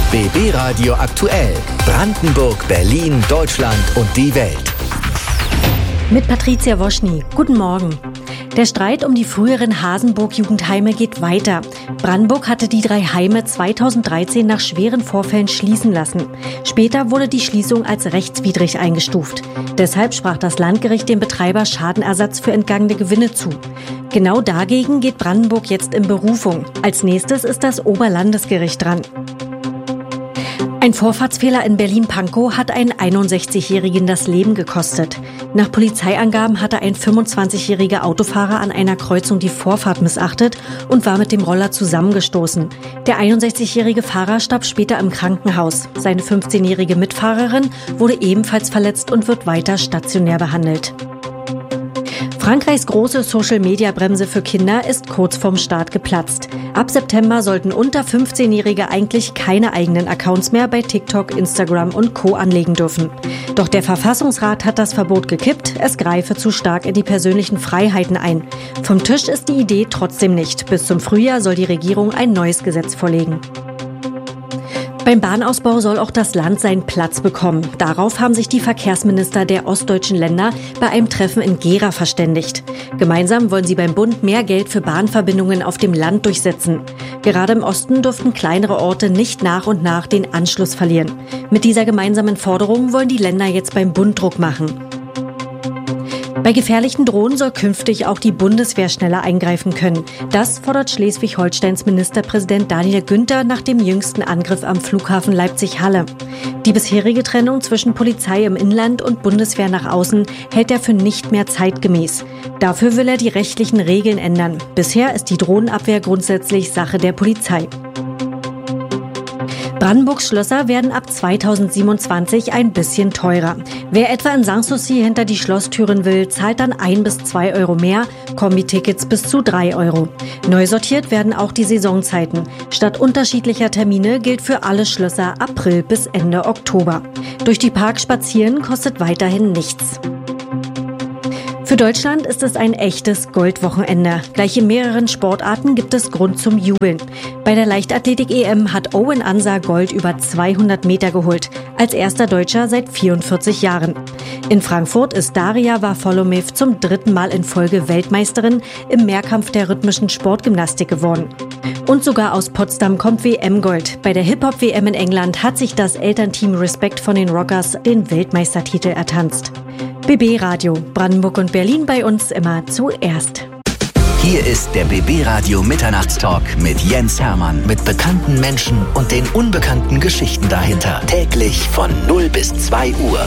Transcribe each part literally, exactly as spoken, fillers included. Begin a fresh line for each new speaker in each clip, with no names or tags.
B B Radio aktuell. Brandenburg, Berlin, Deutschland und die Welt.
Mit Patricia Woschny. Guten Morgen. Der Streit um die früheren Hasenburg-Jugendheime geht weiter. Brandenburg hatte die drei Heime zweitausenddreizehn nach schweren Vorfällen schließen lassen. Später wurde die Schließung als rechtswidrig eingestuft. Deshalb sprach das Landgericht dem Betreiber Schadenersatz für entgangene Gewinne zu. Genau dagegen geht Brandenburg jetzt in Berufung. Als nächstes ist das Oberlandesgericht dran. Ein Vorfahrtsfehler in Berlin-Pankow hat einen einundsechzigjährigen das Leben gekostet. Nach Polizeiangaben hatte ein fünfundzwanzigjähriger Autofahrer an einer Kreuzung die Vorfahrt missachtet und war mit dem Roller zusammengestoßen. Der einundsechzigjährige Fahrer starb später im Krankenhaus. Seine fünfzehnjährige Mitfahrerin wurde ebenfalls verletzt und wird weiter stationär behandelt. Frankreichs große Social-Media-Bremse für Kinder ist kurz vorm Start geplatzt. Ab September sollten unter fünfzehnjährige eigentlich keine eigenen Accounts mehr bei TikTok, Instagram und Co. anlegen dürfen. Doch der Verfassungsrat hat das Verbot gekippt, es greife zu stark in die persönlichen Freiheiten ein. Vom Tisch ist die Idee trotzdem nicht. Bis zum Frühjahr soll die Regierung ein neues Gesetz vorlegen. Beim Bahnausbau soll auch das Land seinen Platz bekommen. Darauf haben sich die Verkehrsminister der ostdeutschen Länder bei einem Treffen in Gera verständigt. Gemeinsam wollen sie beim Bund mehr Geld für Bahnverbindungen auf dem Land durchsetzen. Gerade im Osten dürften kleinere Orte nicht nach und nach den Anschluss verlieren. Mit dieser gemeinsamen Forderung wollen die Länder jetzt beim Bund Druck machen. Bei gefährlichen Drohnen soll künftig auch die Bundeswehr schneller eingreifen können. Das fordert Schleswig-Holsteins Ministerpräsident Daniel Günther nach dem jüngsten Angriff am Flughafen Leipzig-Halle. Die bisherige Trennung zwischen Polizei im Inland und Bundeswehr nach außen hält er für nicht mehr zeitgemäß. Dafür will er die rechtlichen Regeln ändern. Bisher ist die Drohnenabwehr grundsätzlich Sache der Polizei. Brandenburgs Schlösser werden ab zweitausendsiebenundzwanzig ein bisschen teurer. Wer etwa in Sanssouci hinter die Schlosstüren will, zahlt dann ein bis zwei Euro mehr, Kombi-Tickets bis zu drei Euro. Neu sortiert werden auch die Saisonzeiten. Statt unterschiedlicher Termine gilt für alle Schlösser April bis Ende Oktober. Durch die Parks spazieren kostet weiterhin nichts. Für Deutschland ist es ein echtes Goldwochenende. Gleich in mehreren Sportarten gibt es Grund zum Jubeln. Bei der Leichtathletik-E M hat Owen Ansa Gold über zweihundert Meter geholt, als erster Deutscher seit vierundvierzig Jahren. In Frankfurt ist Daria Varfolomev zum dritten Mal in Folge Weltmeisterin im Mehrkampf der rhythmischen Sportgymnastik geworden. Und sogar aus Potsdam kommt W M-Gold. Bei der Hip-Hop-W M in England hat sich das Elternteam Respect von den Rockers den Weltmeistertitel ertanzt. B B Radio, Brandenburg und Berlin bei uns immer zuerst.
Hier ist der B B Radio Mitternachtstalk mit Jens Hermann. Mit bekannten Menschen und den unbekannten Geschichten dahinter. Täglich von null bis zwei Uhr.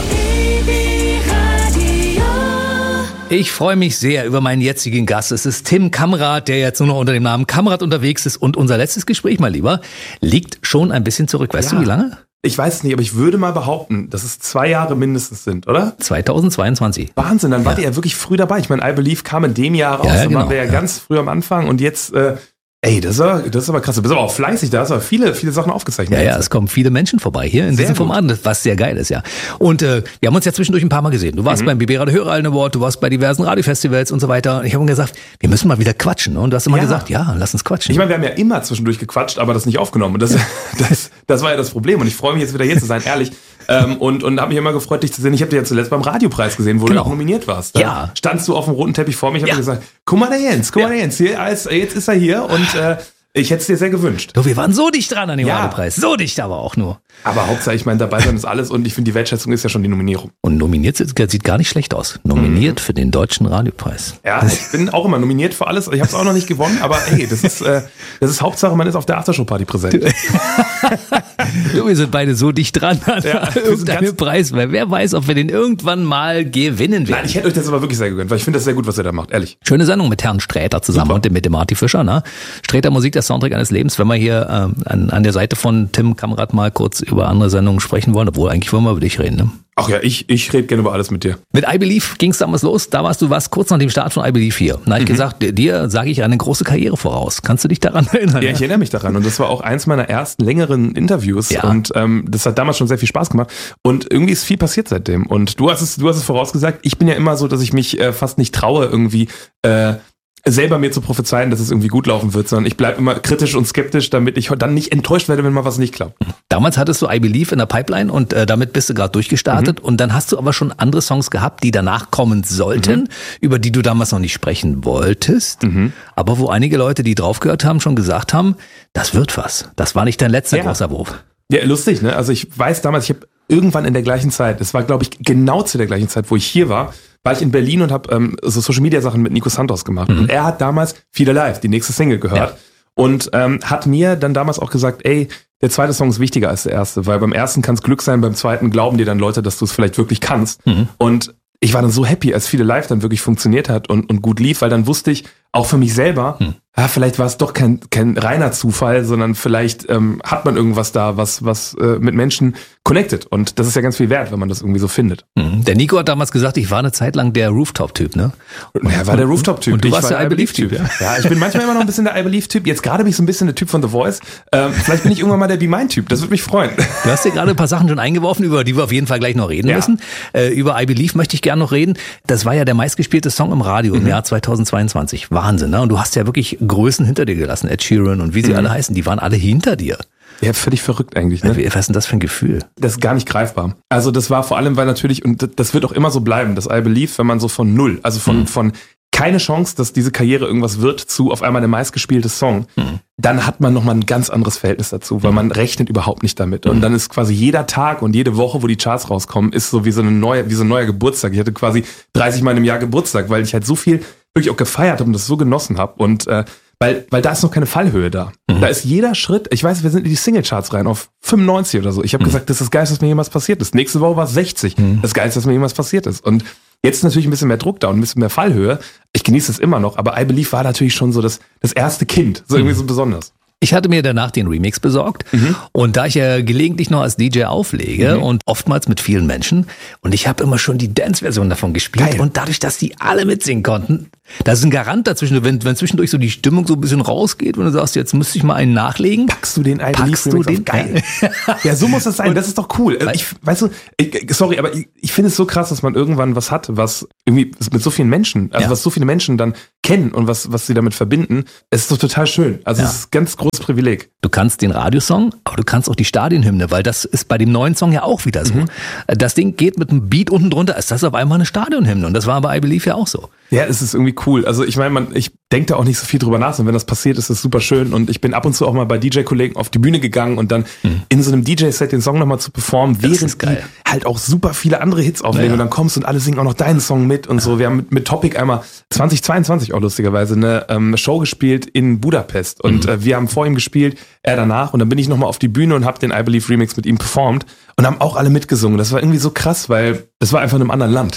Ich freue mich sehr über meinen jetzigen Gast. Es ist Tim Kamrat, der jetzt nur noch unter dem Namen Kamrat unterwegs ist. Und unser letztes Gespräch, mein Lieber, liegt schon ein bisschen zurück. Weißt ja. du, wie lange?
Ich weiß es nicht, aber ich würde mal behaupten, dass es zwei Jahre mindestens sind, oder?
zweitausendzweiundzwanzig.
Wahnsinn, dann wart
ja.
ihr ja wirklich früh dabei. Ich meine, I Believe kam in dem Jahr raus,
ja, ja,
dann
genau,
waren wir ja, ja ganz früh am Anfang und jetzt, äh, ey, das ist, aber, das ist aber krass. Du bist aber auch fleißig, da hast du aber viele, viele Sachen aufgezeichnet.
Ja, ja, es kommen viele Menschen vorbei hier in diesem Format, was sehr geil ist, ja. Und äh, wir haben uns ja zwischendurch ein paar Mal gesehen. Du warst mhm. beim B B Radio Hörerallen Award, du warst bei diversen Radiofestivals und so weiter. Und ich habe mir gesagt, wir müssen mal wieder quatschen. Und du hast immer ja. gesagt, ja, lass uns quatschen.
Ich meine, wir haben ja immer zwischendurch gequatscht, aber das nicht aufgenommen. Und das, das, das war ja das Problem. Und ich freue mich jetzt wieder hier zu sein, ehrlich. Ähm, und und habe mich immer gefreut, dich zu sehen. Ich habe dich ja zuletzt beim Radiopreis gesehen, wo genau. du auch nominiert warst. Da
ja.
standst du auf dem roten Teppich vor mir. Ich habe
ja.
gesagt, guck mal der Jens, guck ja. mal der Jens. Hier, jetzt ist er hier und äh, ich hätte es dir sehr gewünscht.
Du, wir waren so dicht dran an dem
ja.
Radiopreis. So dicht aber auch nur.
Aber Hauptsache, ich meine, dabei sein ist alles und ich finde, die Wertschätzung ist ja schon die Nominierung.
Und nominiert sieht gar nicht schlecht aus. Nominiert mhm. für den Deutschen Radiopreis.
Ja, ich bin auch immer nominiert für alles. Ich habe es auch noch nicht gewonnen, aber ey, das ist, äh, das ist Hauptsache, man ist auf der Aftershow-Party präsent.
Du, wir sind beide so dicht dran an
ja,
irgendeinem Preis, weil wer weiß, ob wir den irgendwann mal gewinnen werden.
Nein, ich hätte euch das aber wirklich sehr gegönnt, weil ich finde das sehr gut, was ihr da macht, ehrlich.
Schöne Sendung mit Herrn Sträter zusammen Super. und mit dem Marty Fischer. Ne? Sträter Musik, der Soundtrack eines Lebens. Wenn wir hier ähm, an, an der Seite von Tim Kamrat mal kurz über andere Sendungen sprechen wollen, obwohl eigentlich wollen wir über dich reden, ne?
Ach ja, ich, ich rede gerne über alles mit dir.
Mit I Believe ging es damals los. Da warst du warst kurz nach dem Start von I Believe hier. Da habe ich mhm. gesagt, dir sage ich eine große Karriere voraus. Kannst du dich daran erinnern?
Ja, ich erinnere mich daran. Und das war auch eins meiner ersten längeren Interviews. Ja. Und ähm, das hat damals schon sehr viel Spaß gemacht. Und irgendwie ist viel passiert seitdem. Und du hast es, du hast es vorausgesagt. Ich bin ja immer so, dass ich mich äh, fast nicht traue, irgendwie äh, selber mir zu prophezeien, dass es irgendwie gut laufen wird, sondern ich bleibe immer kritisch und skeptisch, damit ich dann nicht enttäuscht werde, wenn mal was nicht klappt.
Damals hattest du I Believe in der Pipeline und äh, damit bist du gerade durchgestartet mhm. und dann hast du aber schon andere Songs gehabt, die danach kommen sollten, mhm. über die du damals noch nicht sprechen wolltest, mhm. aber wo einige Leute, die draufgehört haben, schon gesagt haben, das wird was. Das war nicht dein letzter ja. großer Wurf.
Ja, lustig, ne? Also ich weiß damals, ich habe irgendwann in der gleichen Zeit, es war glaube ich genau zu der gleichen Zeit, wo ich hier war, war ich in Berlin und habe ähm, so Social-Media-Sachen mit Nico Santos gemacht. Mhm. Und er hat damals Feel Alive, die nächste Single, gehört. Ja. Und ähm, hat mir dann damals auch gesagt, ey, der zweite Song ist wichtiger als der erste, weil beim ersten kann es Glück sein, beim zweiten glauben dir dann Leute, dass du es vielleicht wirklich kannst. Mhm. Und ich war dann so happy, als Feel Alive dann wirklich funktioniert hat und, und gut lief, weil dann wusste ich, auch für mich selber, hm. ja, vielleicht war es doch kein, kein reiner Zufall, sondern vielleicht ähm, hat man irgendwas da, was, was äh, mit Menschen connected. Und das ist ja ganz viel wert, wenn man das irgendwie so findet.
Mhm. Der Nico hat damals gesagt, ich war eine Zeit lang der Rooftop-Typ, ne?
Und, er war der Rooftop-Typ.
Und du ich warst war der I Believe-Typ, ja?
Ja, ich bin manchmal immer noch ein bisschen der I Believe-Typ. Jetzt gerade bin ich so ein bisschen der Typ von The Voice. Ähm, vielleicht bin ich irgendwann mal der Be Mine-Typ. Das würde mich freuen.
Du hast dir gerade ein paar Sachen schon eingeworfen, über die wir auf jeden Fall gleich noch reden ja. müssen. Äh, über I Believe möchte ich gerne noch reden. Das war ja der meistgespielte Song im Radio mhm. im Jahr zweitausendzweiundzwanzig. Wahnsinn, ne? Und du hast ja wirklich Größen hinter dir gelassen, Ed Sheeran und wie sie mhm. alle heißen, die waren alle hinter dir.
Ja, völlig verrückt eigentlich. Ne?
Was ist denn das für ein Gefühl?
Das ist gar nicht greifbar. Also das war vor allem, weil natürlich, und das wird auch immer so bleiben, das I Believe, wenn man so von null, also von, mhm. von keine Chance, dass diese Karriere irgendwas wird, zu auf einmal der meistgespielte Song, mhm. dann hat man nochmal ein ganz anderes Verhältnis dazu, weil man rechnet überhaupt nicht damit. Und dann ist quasi jeder Tag und jede Woche, wo die Charts rauskommen, ist so wie so eine neue, wie so ein neuer Geburtstag. Ich hatte quasi dreißig Mal im Jahr Geburtstag, weil ich halt so viel wirklich auch gefeiert habe und das so genossen habe. Und äh, weil, weil da ist noch keine Fallhöhe da. Mhm. Da ist jeder Schritt, ich weiß, wir sind in die Singlecharts rein auf fünfundneunzig oder so. Ich habe mhm. gesagt, das ist das Geilste, was mir jemals passiert ist. Nächste Woche war es sechzig. Mhm. Das Geilste, was mir jemals passiert ist. Und jetzt ist natürlich ein bisschen mehr Druck da und ein bisschen mehr Fallhöhe. Ich genieße es immer noch, aber I Believe war natürlich schon so das, das erste Kind. So irgendwie mhm. so besonders.
Ich hatte mir danach den Remix besorgt mhm. und da ich ja gelegentlich noch als D J auflege mhm. und oftmals mit vielen Menschen und ich habe immer schon die Dance-Version davon gespielt. Geil. Und dadurch, dass die alle mitsingen konnten, da ist ein Garant dazwischen, wenn, wenn zwischendurch so die Stimmung so ein bisschen rausgeht und du sagst, jetzt müsste ich mal einen nachlegen.
Packst du den I
Packst
Believe
du den?
Geil. Ja, so muss das sein, und das ist doch cool. Ich, weißt du, ich, sorry, aber ich, ich finde es so krass, dass man irgendwann was hat, was irgendwie mit so vielen Menschen, also ja. was so viele Menschen dann kennen und was, was sie damit verbinden. Es ist doch total schön. Also ja. es ist ein ganz großes Privileg.
Du kannst den Radiosong, aber du kannst auch die Stadionhymne, weil das ist bei dem neuen Song ja auch wieder so. Mhm. Das Ding geht mit einem Beat unten drunter, ist das auf einmal eine Stadionhymne und das war bei I Believe ja auch so.
Ja, es ist irgendwie cool. Also ich meine, man, ich denke da auch nicht so viel drüber nach, und wenn das passiert, ist das super schön und ich bin ab und zu auch mal bei D J-Kollegen auf die Bühne gegangen und dann mhm. in so einem D J-Set den Song nochmal zu performen, das während die halt auch super viele andere Hits aufnehmen ja. und dann kommst und alle singen auch noch deinen Song mit und so. Wir haben mit, mit Topic einmal zweitausendzweiundzwanzig auch lustigerweise eine, ähm, eine Show gespielt in Budapest und mhm. äh, wir haben vor ihm gespielt, er danach und dann bin ich nochmal auf die Bühne und habe den I Believe Remix mit ihm performt und haben auch alle mitgesungen. Das war irgendwie so krass, weil das war einfach in einem anderen Land.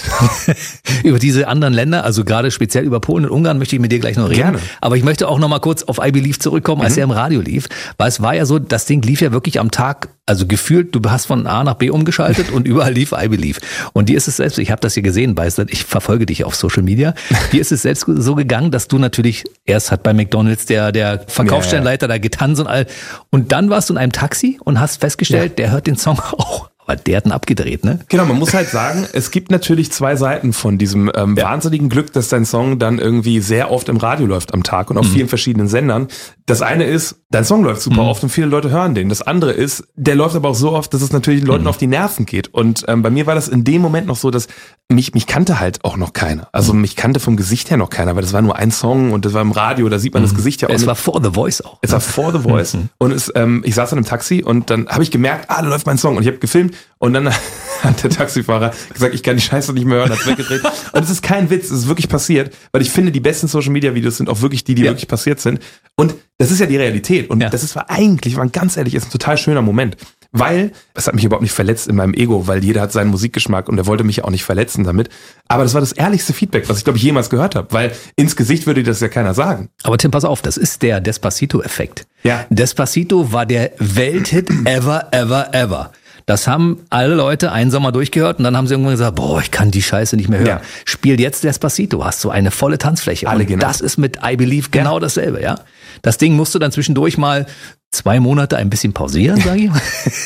Über diese anderen Länder, also gerade speziell über Polen und Ungarn möchte ich mit dir gleich noch reden.
Gerne.
Aber ich möchte auch noch mal kurz auf I Believe zurückkommen, als mhm. er im Radio lief. Weil es war ja so, das Ding lief ja wirklich am Tag, also gefühlt, du hast von A nach B umgeschaltet und überall lief I Believe. Und dir ist es selbst, ich habe das hier gesehen, weißt du, ich verfolge dich auf Social Media, dir ist es selbst so gegangen, dass du natürlich, erst hat bei McDonald's der, der Verkaufsstellenleiter ja, ja. da getanzt und all, und dann warst du in einem Taxi und hast festgestellt, ja. der hört den Song auch. Aber der hat ihn abgedreht, ne?
Genau, man muss halt sagen, es gibt natürlich zwei Seiten von diesem ähm, ja. wahnsinnigen Glück, dass dein Song dann irgendwie sehr oft im Radio läuft am Tag und auf mhm. vielen verschiedenen Sendern. Das eine ist, dein Song läuft super mhm. oft und viele Leute hören den. Das andere ist, der läuft aber auch so oft, dass es natürlich den Leuten mhm. auf die Nerven geht. Und ähm, bei mir war das in dem Moment noch so, dass mich mich kannte halt auch noch keiner. Also mhm. mich kannte vom Gesicht her noch keiner, weil das war nur ein Song und das war im Radio, da sieht man mhm. das Gesicht ja auch.
Es
nicht.
war vor The Voice auch.
Es war vor The Voice. Mhm. Und es, ähm, ich saß in einem Taxi und dann habe ich gemerkt, ah, da läuft mein Song. Und ich habe gefilmt und dann hat der Taxifahrer gesagt, ich kann die Scheiße nicht mehr hören, hat's weggedreht. Und es ist kein Witz, es ist wirklich passiert, weil ich finde, die besten Social-Media-Videos sind auch wirklich die, die ja. wirklich passiert sind. Und das ist ja die Realität. Und ja. das ist war eigentlich, war ganz ehrlich, ist ein total schöner Moment. Weil, es hat mich überhaupt nicht verletzt in meinem Ego, weil jeder hat seinen Musikgeschmack und er wollte mich ja auch nicht verletzen damit. Aber das war das ehrlichste Feedback, was ich, glaube ich, jemals gehört habe. Weil ins Gesicht würde das ja keiner sagen.
Aber Tim, pass auf, das ist der Despacito-Effekt.
Ja.
Despacito war der Welthit ever, ever, ever. Das haben alle Leute einen Sommer durchgehört und dann haben sie irgendwann gesagt, boah, ich kann die Scheiße nicht mehr hören. Ja. Spiel jetzt Despacito, hast du eine volle Tanzfläche.
Alle
und
genau.
das ist mit I Believe genau ja. dasselbe, ja. Das Ding musst du dann zwischendurch mal zwei Monate ein bisschen pausieren, sage ich mal.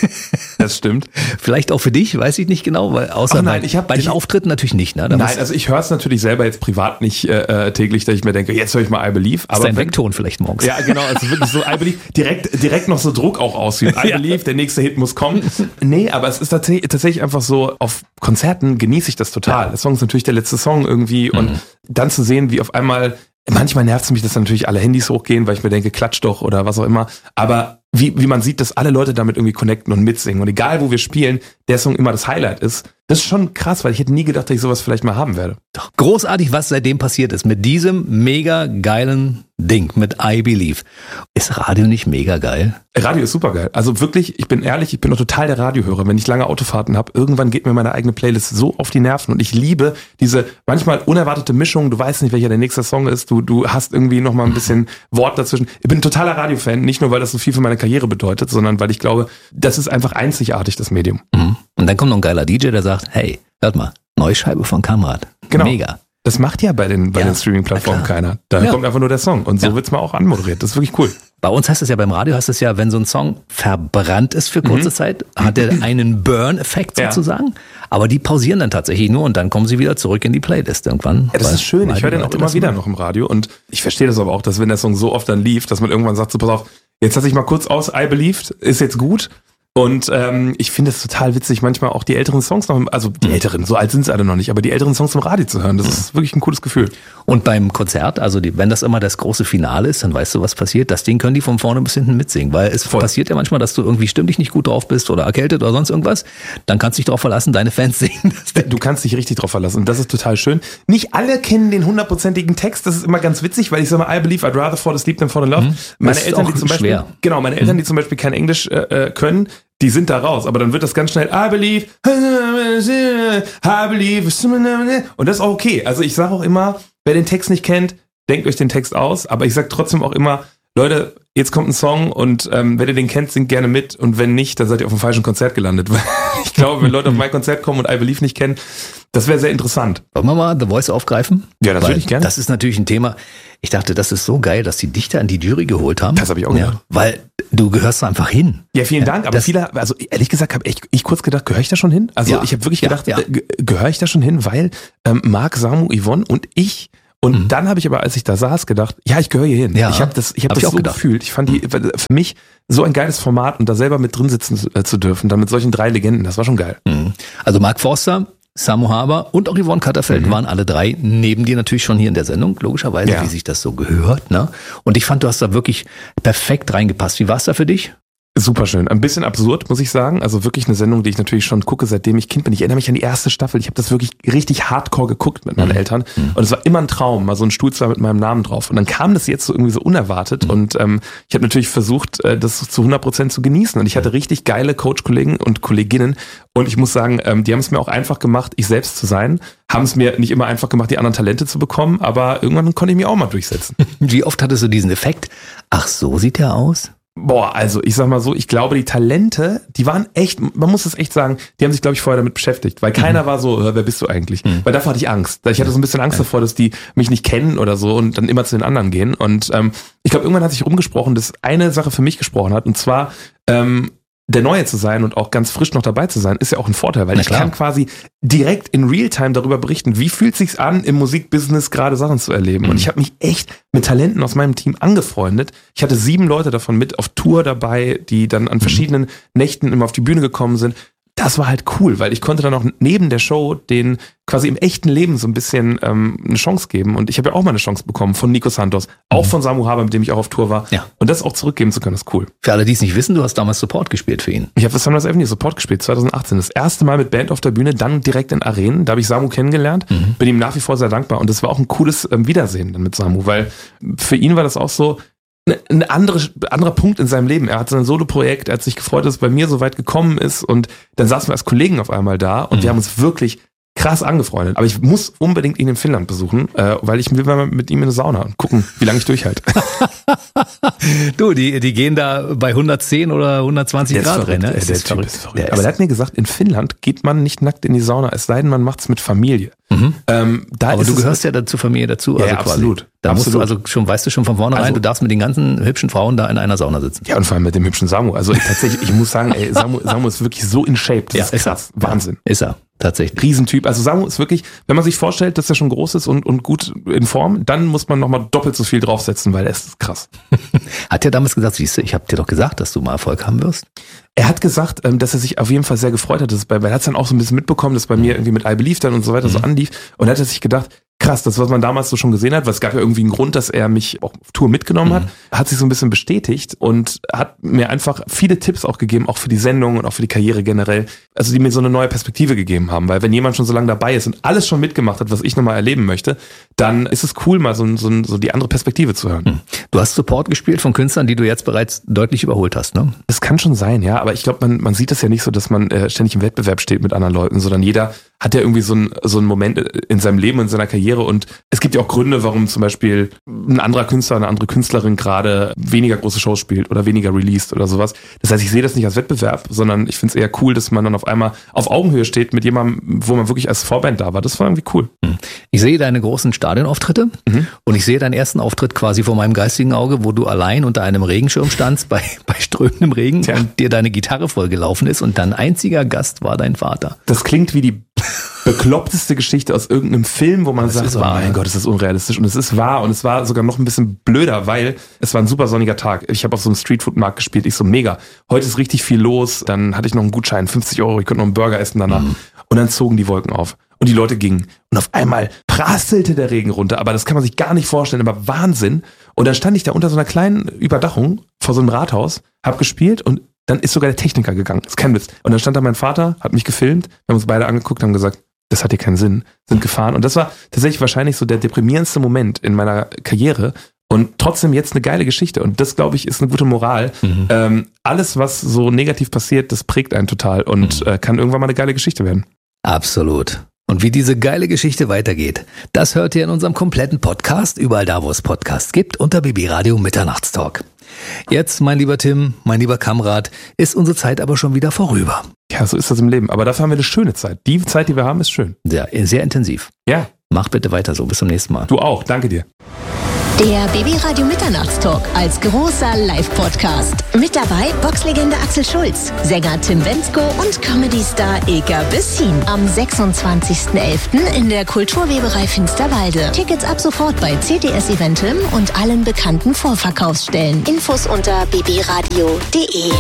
Das stimmt.
Vielleicht auch für dich, weiß ich nicht genau, weil außer
Ach nein,
bei,
ich hab,
bei den
ich,
Auftritten natürlich nicht. Ne? Da
nein, also ich höre es natürlich selber jetzt privat nicht äh, täglich, dass ich mir denke, jetzt höre ich mal I Believe.
Aber ist dein Vekton vielleicht morgens.
Ja, genau, also wirklich so I Believe, direkt, direkt noch so Druck auch ausübt. I Believe, der nächste Hit muss kommen. Nee, aber es ist tatsächlich, tatsächlich einfach so, auf Konzerten genieße ich das total. Ja. Der Song ist natürlich der letzte Song irgendwie mhm. und dann zu sehen, wie auf einmal, manchmal nervt es mich, dass natürlich alle Handys hochgehen, weil ich mir denke, klatsch doch oder was auch immer, aber wie, wie man sieht, dass alle Leute damit irgendwie connecten und mitsingen und egal wo wir spielen, der Song immer das Highlight ist, das ist schon krass, weil ich hätte nie gedacht, dass ich sowas vielleicht mal haben werde.
Doch großartig, was seitdem passiert ist, mit diesem mega geilen Ding, mit I Believe. Ist Radio nicht mega geil?
Radio ist super geil. Also wirklich, ich bin ehrlich, ich bin doch total der Radiohörer. Wenn ich lange Autofahrten habe, irgendwann geht mir meine eigene Playlist so auf die Nerven und ich liebe diese manchmal unerwartete Mischung. Du weißt nicht, welcher der nächste Song ist. Du, du hast irgendwie noch mal ein bisschen Wort dazwischen. Ich bin ein totaler Radiofan, nicht nur, weil das so viel für meine Karriere bedeutet, sondern weil ich glaube, das ist einfach einzigartig, das Medium.
Mhm. Und dann kommt noch ein geiler D J, der sagt, hey, hört mal, neue Scheibe von Kamrat.
Genau.
Mega.
Das macht ja bei den, bei ja, den Streaming-Plattformen keiner. Da ja. kommt einfach nur der Song. Und so ja. wird's mal auch anmoderiert. Das ist wirklich cool.
Bei uns heißt es ja, beim Radio heißt es ja, wenn so ein Song verbrannt ist für kurze mhm. Zeit, hat er einen Burn-Effekt sozusagen. Ja. Aber die pausieren dann tatsächlich nur und dann kommen sie wieder zurück in die Playlist irgendwann.
Ja, das ist schön. Ich höre den auch immer wieder noch im Radio. Und ich verstehe das aber auch, dass wenn der Song so oft dann lief, dass man irgendwann sagt, so pass auf, jetzt lass ich mal kurz aus, I Believed, ist jetzt gut. Und ähm, ich finde es total witzig, manchmal auch die älteren Songs noch, also die älteren, so alt sind sie alle noch nicht, aber die älteren Songs im Radio zu hören, das ist wirklich ein cooles Gefühl.
Und beim Konzert, also die, wenn das immer das große Finale ist, dann weißt du, was passiert. Das Ding können die von vorne bis hinten mitsingen, weil es Voll. passiert ja manchmal, dass du irgendwie stimmlich nicht gut drauf bist oder erkältet oder sonst irgendwas. Dann kannst du dich darauf verlassen, deine Fans singen.
Du kannst dich richtig drauf verlassen und das ist total schön. Nicht alle kennen den hundertprozentigen Text, das ist immer ganz witzig, weil ich sage mal, I believe I'd rather fall asleep than fall in love. Mhm. Meine Eltern, die zum Beispiel, schwer. genau, meine Eltern, die zum Beispiel kein Englisch äh, können, die sind da raus, aber dann wird das ganz schnell I believe, I believe, und das ist auch okay. Also ich sage auch immer, wer den Text nicht kennt, denkt euch den Text aus, aber ich sage trotzdem auch immer, Leute, jetzt kommt ein Song und ähm, wenn ihr den kennt, singt gerne mit und wenn nicht, dann seid ihr auf dem falschen Konzert gelandet. Weil ich glaube, wenn Leute auf mein Konzert kommen und I Believe nicht kennen, das wäre sehr interessant.
Wollen wir mal The Voice aufgreifen?
Ja, natürlich gerne.
Das ist natürlich ein Thema, ich dachte, das ist so geil, dass die Dichter an die Jury geholt haben.
Das habe ich auch gedacht.
Ja, weil du gehörst da einfach hin.
Ja, vielen Dank, aber viele, also ehrlich gesagt, habe ich, ich kurz gedacht, gehöre ich da schon hin? Also ja, ich habe wirklich gedacht, ja, ja. äh, gehöre ich da schon hin, weil ähm, Marc, Samu, Yvonne und ich. Und mhm. dann habe ich aber, als ich da saß, gedacht, ja, ich gehöre hier hin. Ja, ich habe das, ich hab hab das ich so gedacht. gefühlt. Ich fand die für mich so ein geiles Format und da selber mit drin sitzen zu, äh, zu dürfen, dann mit solchen drei Legenden, das war schon geil.
Mhm. Also Mark Forster, Samu Haber und auch Yvonne Katterfeld mhm. waren alle drei neben dir natürlich schon hier in der Sendung, logischerweise, ja. wie sich das so gehört. Ne? Und ich fand, du hast da wirklich perfekt reingepasst. Wie war es da für dich?
Super schön. Ein bisschen absurd, muss ich sagen. Also wirklich eine Sendung, die ich natürlich schon gucke, seitdem ich Kind bin. Ich erinnere mich an die erste Staffel. Ich habe das wirklich richtig hardcore geguckt mit meinen mhm. Eltern. Und es war immer ein Traum, mal so ein Stuhlzimmer mit meinem Namen drauf. Und dann kam das jetzt so irgendwie so unerwartet. Mhm. Und ähm, ich habe natürlich versucht, das zu hundert Prozent zu genießen. Und ich hatte richtig geile Coach-Kollegen und Kolleginnen. Und ich muss sagen, ähm, die haben es mir auch einfach gemacht, ich selbst zu sein. Haben es mir nicht immer einfach gemacht, die anderen Talente zu bekommen. Aber irgendwann konnte ich mich auch mal durchsetzen.
Wie oft hattest du diesen Effekt? Ach, so sieht der aus?
Boah, also ich sag mal so, ich glaube, die Talente, die waren echt, man muss es echt sagen, die haben sich, glaube ich, vorher damit beschäftigt, weil keiner mhm. war so, wer bist du eigentlich? Mhm. Weil davor hatte ich Angst. Ich hatte so ein bisschen Angst ja. davor, dass die mich nicht kennen oder so und dann immer zu den anderen gehen. Und ähm, ich glaube, irgendwann hat sich rumgesprochen, dass eine Sache für mich gesprochen hat, und zwar ähm, der Neue zu sein und auch ganz frisch noch dabei zu sein, ist ja auch ein Vorteil, weil Na ich klar. kann quasi direkt in Realtime darüber berichten, wie fühlt sich's an, im Musikbusiness gerade Sachen zu erleben. Mhm. Und ich habe mich echt mit Talenten aus meinem Team angefreundet. Ich hatte sieben Leute davon mit auf Tour dabei, die dann an verschiedenen mhm. Nächten immer auf die Bühne gekommen sind. Das war halt cool, weil ich konnte dann auch neben der Show den quasi im echten Leben so ein bisschen ähm, eine Chance geben. Und ich habe ja auch mal eine Chance bekommen von Nico Santos, auch mhm. von Samu Haber, mit dem ich auch auf Tour war. Ja. Und das auch zurückgeben zu können, ist cool.
Für alle, die es nicht wissen, du hast damals Support gespielt für ihn.
Ich habe für Sunrise Avenue Support gespielt, zwanzig achtzehn. Das erste Mal mit Band auf der Bühne, dann direkt in Arenen. Da habe ich Samu kennengelernt, mhm. bin ihm nach wie vor sehr dankbar. Und das war auch ein cooles ähm, Wiedersehen dann mit Samu, weil für ihn war das auch so ein andere, anderer Punkt in seinem Leben. Er hat sein Solo-Projekt, er hat sich gefreut, dass es bei mir so weit gekommen ist, und dann saßen wir als Kollegen auf einmal da und mhm. wir haben uns wirklich krass angefreundet. Aber ich muss unbedingt ihn in Finnland besuchen, äh, weil ich will mal mit ihm in eine Sauna und gucken, wie lange ich durchhalte.
Du, die, die gehen da bei hundertzehn oder hundertzwanzig
Der ist
Grad
verrückt,
rein. Ne?
ey,
Es
der
ist
Typ
verrückt.
ist verrückt.
Der
Aber
ist-
der hat mir gesagt, in Finnland geht man nicht nackt in die Sauna, es sei denn, man macht es mit Familie.
Mhm.
Ähm, da
Aber
ist
du
es-
gehörst ja da zur Familie dazu.
Ja,
also
ja,
quasi.
absolut.
Da musst du
Absolut.
also schon, weißt du schon von vornherein,
Also-
du darfst mit den ganzen hübschen Frauen da in einer Sauna sitzen.
Ja, und vor allem mit dem hübschen Samu. Also ich, tatsächlich, ich muss sagen, ey, Samu, Samu ist wirklich so in Shape. Das ist krass.
er.
Wahnsinn.
Ja, ist er, tatsächlich.
Riesentyp. Also Samu ist wirklich, wenn man sich vorstellt, dass er schon groß ist und, und gut in Form, dann muss man nochmal doppelt so viel draufsetzen, weil er ist krass.
Hat er damals gesagt, siehst du, ich habe dir doch gesagt, dass du mal Erfolg haben wirst.
Er hat gesagt, ähm, dass er sich auf jeden Fall sehr gefreut hat, dass es bei, weil er hat es dann auch so ein bisschen mitbekommen, dass bei mir irgendwie mit I Believe dann und so weiter so anlief. Und er hat sich gedacht, krass, das, was man damals so schon gesehen hat, weil es gab ja irgendwie einen Grund, dass er mich auch auf Tour mitgenommen hat, hat sich so ein bisschen bestätigt und hat mir einfach viele Tipps auch gegeben, auch für die Sendung und auch für die Karriere generell, also die mir so eine neue Perspektive gegeben haben, weil wenn jemand schon so lange dabei ist und alles schon mitgemacht hat, was ich nochmal erleben möchte, dann ist es cool, mal so, so, so die andere Perspektive zu hören.
Du hast Support gespielt von Künstlern, die du jetzt bereits deutlich überholt hast, ne?
Das kann schon sein, ja, aber ich glaube, man, man sieht das ja nicht so, dass man äh, ständig im Wettbewerb steht mit anderen Leuten, sondern jeder hat ja irgendwie so einen so einen Moment in seinem Leben, in seiner Karriere und es gibt ja auch Gründe, warum zum Beispiel ein anderer Künstler, eine andere Künstlerin gerade weniger große Shows spielt oder weniger released oder sowas. Das heißt, ich sehe das nicht als Wettbewerb, sondern ich finde es eher cool, dass man dann auf einmal auf Augenhöhe steht mit jemandem, wo man wirklich als Vorband da war. Das war irgendwie cool.
Ich sehe deine großen Stadionauftritte
Mhm.
und ich sehe deinen ersten Auftritt quasi vor meinem geistigen Auge, wo du allein unter einem Regenschirm standst bei, bei strömendem Regen
Tja.
und dir deine Gitarre vollgelaufen ist und dein einziger Gast war dein Vater.
Das klingt wie die bekloppteste Geschichte aus irgendeinem Film, wo man
Das
sagt,
ist
oh
wahr,
mein
ja.
Gott, ist das unrealistisch. Und es ist wahr und es war sogar noch ein bisschen blöder, weil es war ein super sonniger Tag. Ich habe auf so einem Streetfood-Markt gespielt. Ich so, mega. Heute ist richtig viel los. Dann hatte ich noch einen Gutschein, fünfzig Euro. Ich konnte noch einen Burger essen danach.
Mhm.
Und dann zogen die Wolken auf. Und die Leute gingen. Und auf einmal prasselte der Regen runter. Aber das kann man sich gar nicht vorstellen. Aber Wahnsinn. Und dann stand ich da unter so einer kleinen Überdachung vor so einem Rathaus, hab gespielt und dann ist sogar der Techniker gegangen. Das ist kein Witz. Und dann stand da mein Vater, hat mich gefilmt. Wir haben uns beide angeguckt und haben gesagt, das hat hier keinen Sinn, sind gefahren. Und das war tatsächlich wahrscheinlich so der deprimierendste Moment in meiner Karriere. Und trotzdem jetzt eine geile Geschichte. Und das, glaube ich, ist eine gute Moral.
Mhm.
Ähm, alles, was so negativ passiert, das prägt einen total und äh, kann irgendwann mal eine geile Geschichte werden.
Absolut. Und wie diese geile Geschichte weitergeht, das hört ihr in unserem kompletten Podcast, überall da, wo es Podcasts gibt, unter B B Radio Mitternachtstalk. Jetzt, mein lieber Tim, mein lieber Kamerad, ist unsere Zeit aber schon wieder vorüber.
Ja, so ist das im Leben. Aber dafür haben wir eine schöne Zeit. Die Zeit, die wir haben, ist schön.
Sehr, sehr intensiv.
Ja,
Mach bitte weiter so. Bis zum nächsten Mal.
du auch. Danke dir.
Der B B Radio Mitternachtstalk als großer Live-Podcast. Mit dabei Boxlegende Axel Schulz, Sänger Tim Bendzko und Comedy-Star Ilka Bessin. Am sechsundzwanzigsten elften in der Kulturweberei Finsterwalde. Tickets ab sofort bei C T S Eventim und allen bekannten Vorverkaufsstellen. Infos unter b b radio punkt d e.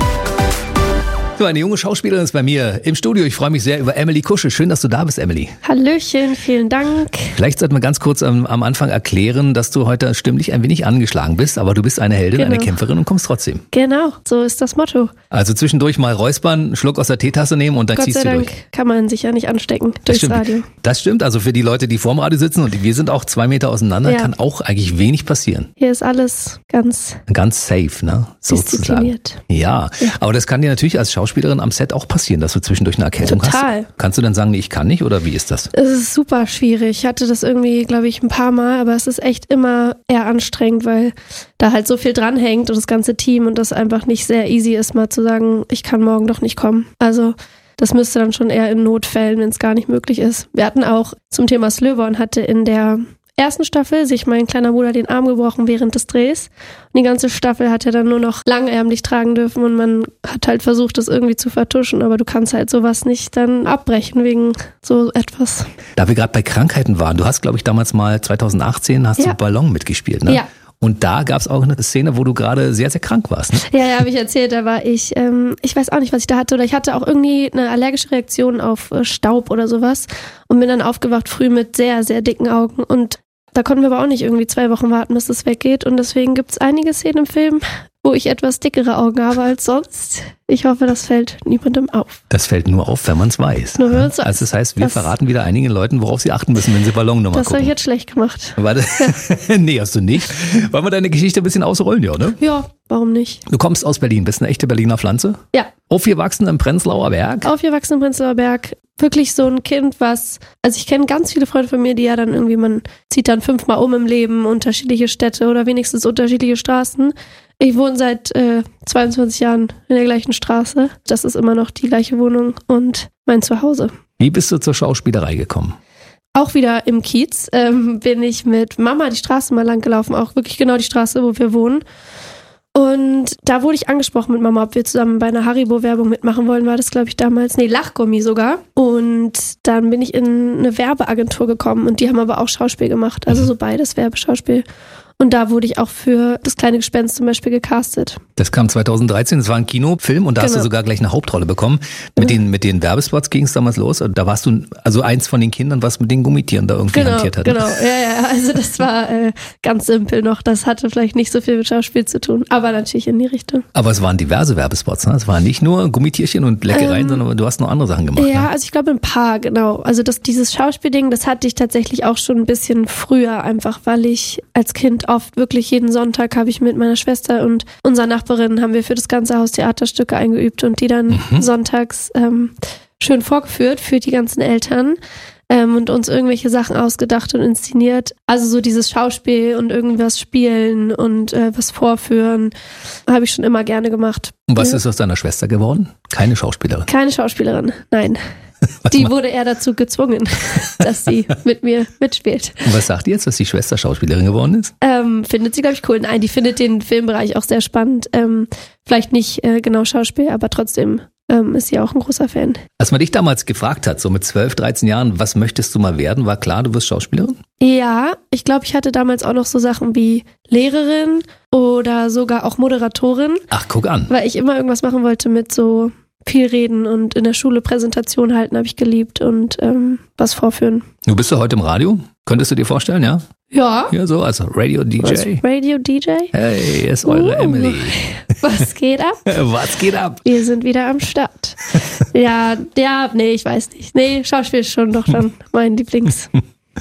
So, eine junge Schauspielerin ist bei mir im Studio. Ich freue mich sehr über Emily Kusche. Schön, dass du da bist, Emily.
Hallöchen, vielen Dank.
Vielleicht sollten wir ganz kurz am, am Anfang erklären, dass du heute stimmlich ein wenig angeschlagen bist, aber du bist eine Heldin,
Genau.
eine Kämpferin und kommst trotzdem.
Genau, so ist das Motto.
Also zwischendurch mal räuspern, einen Schluck aus der Teetasse nehmen und dann
Gott
ziehst
sei
du
Dank
durch.
kann man sich ja nicht anstecken
Das
durchs
stimmt.
Radio.
Das stimmt. Also für die Leute, die vorm Radio sitzen und wir sind auch zwei Meter auseinander,
Ja.
kann auch eigentlich wenig passieren.
Hier ist alles ganz
Ganz safe, ne? Sozusagen.
diszipliniert.
Ja, aber das kann dir natürlich als Schauspielerin am Set auch passieren, dass du zwischendurch eine Erkältung
Total.
hast. Kannst du dann sagen, nee, ich kann nicht oder wie ist das?
Es ist super schwierig. Ich hatte das irgendwie, glaube ich, ein paar Mal, aber es ist echt immer eher anstrengend, weil da halt so viel dranhängt und das ganze Team und das einfach nicht sehr easy ist, mal zu sagen, ich kann morgen doch nicht kommen. Also das müsste dann schon eher in Notfällen, wenn es gar nicht möglich ist. Wir hatten auch zum Thema Slöborn hatte in der ersten Staffel sich mein kleiner Bruder den Arm gebrochen während des Drehs. Und die ganze Staffel hat er dann nur noch langärmlich tragen dürfen und man hat halt versucht, das irgendwie zu vertuschen, aber du kannst halt sowas nicht dann abbrechen wegen so etwas.
Da wir gerade bei Krankheiten waren, du hast, glaube ich, damals mal zweitausendachtzehn hast
Ja.
du Ballon mitgespielt, ne?
Ja.
Und da gab es auch eine Szene, wo du gerade sehr, sehr krank warst, ne?
Ja, ja, habe ich erzählt, da war ich, ähm, ich weiß auch nicht, was ich da hatte, oder ich hatte auch irgendwie eine allergische Reaktion auf äh, Staub oder sowas und bin dann aufgewacht früh mit sehr, sehr dicken Augen und da konnten wir aber auch nicht irgendwie zwei Wochen warten, bis das weggeht und deswegen gibt es einige Szenen im Film, wo ich etwas dickere Augen habe als sonst. Ich hoffe, das fällt niemandem auf.
Das fällt nur auf, wenn man es weiß.
Nur wenn man's weiß.
Also das heißt, wir
Das-
verraten wieder einigen Leuten, worauf sie achten müssen, wenn sie Ballonnummer
Das habe ich
gucken.
jetzt schlecht gemacht.
Warte. Nee, hast du nicht. Wollen wir deine Geschichte ein bisschen ausrollen, ja, ne?
Ja,
warum nicht?
Du kommst aus Berlin, bist eine echte Berliner Pflanze?
Ja.
Aufgewachsen im Prenzlauer Berg?
Aufgewachsen im Prenzlauer Berg. Wirklich so ein Kind, was, also ich kenne ganz viele Freunde von mir, die ja dann irgendwie, man zieht dann fünfmal um im Leben, unterschiedliche Städte oder wenigstens unterschiedliche Straßen. Ich wohne seit äh, zweiundzwanzig Jahren in der gleichen Straße. Das ist immer noch die gleiche Wohnung und mein Zuhause.
Wie bist du zur Schauspielerei gekommen?
Auch wieder im Kiez ähm, bin ich mit Mama die Straße mal lang gelaufen, auch wirklich genau die Straße, wo wir wohnen. Und da wurde ich angesprochen mit Mama, ob wir zusammen bei einer Haribo-Werbung mitmachen wollen, war das, glaube ich, damals. Nee, Lachgummi sogar. Und dann bin ich in eine Werbeagentur gekommen und die haben aber auch Schauspiel gemacht, also so beides, Werbeschauspiel. Und da wurde ich auch für das kleine Gespenst zum Beispiel gecastet.
Das kam zweitausenddreizehn, das war ein Kinofilm und da
Genau.
hast du sogar gleich eine Hauptrolle bekommen. Mit, den, mit den Werbespots ging es damals los. Da warst du also eins von den Kindern, was mit den Gummitieren da irgendwie
Genau,
hantiert hat.
genau. Ja, ja, also das war äh, ganz simpel noch. Das hatte vielleicht nicht so viel mit Schauspiel zu tun, aber natürlich in die Richtung.
Aber es waren diverse Werbespots, ne? Es waren nicht nur Gummitierchen und Leckereien,
Ähm,
sondern du hast noch andere Sachen gemacht.
Ja,
Ne?
also ich glaube ein paar, genau. Also das, dieses Schauspielding, das hatte ich tatsächlich auch schon ein bisschen früher, einfach weil ich als Kind oft wirklich jeden Sonntag habe ich mit meiner Schwester und unserer Nachbarin haben wir für das ganze Haus Theaterstücke eingeübt und die dann
Mhm.
sonntags ähm, schön vorgeführt für die ganzen Eltern ähm, und uns irgendwelche Sachen ausgedacht und inszeniert. Also so dieses Schauspiel und irgendwas spielen und äh, was vorführen, habe ich schon immer gerne gemacht.
Und was
Ja.
ist aus deiner Schwester geworden? Keine Schauspielerin.
Keine Schauspielerin, nein. Die wurde eher dazu gezwungen, dass sie mit mir mitspielt.
Und was sagt die jetzt, dass die Schwester Schauspielerin geworden ist?
Ähm, findet sie, glaube ich, cool. Nein, die findet den Filmbereich auch sehr spannend. Ähm, vielleicht nicht äh, genau Schauspiel, aber trotzdem ähm, ist sie auch ein großer Fan.
Als man dich damals gefragt hat, so mit zwölf, dreizehn Jahren, was möchtest du mal werden, war klar, du wirst Schauspielerin?
Ja, ich glaube, ich hatte damals auch noch so Sachen wie Lehrerin oder sogar auch Moderatorin,
Ach, guck an.
weil ich immer irgendwas machen wollte mit so viel reden und in der Schule Präsentation halten habe ich geliebt und ähm, was vorführen.
Du bist ja heute im Radio. Könntest du dir vorstellen, ja?
Ja,
Ja, so, also Radio-D
was,
J.
Radio-D J.
Hey, hier ist eure
Uh.
Emily.
Was geht ab?
Was geht ab?
Wir sind wieder am Start. Ja, ja, nee, ich weiß nicht. Nee, Schauspiel ist schon doch dann mein Lieblings.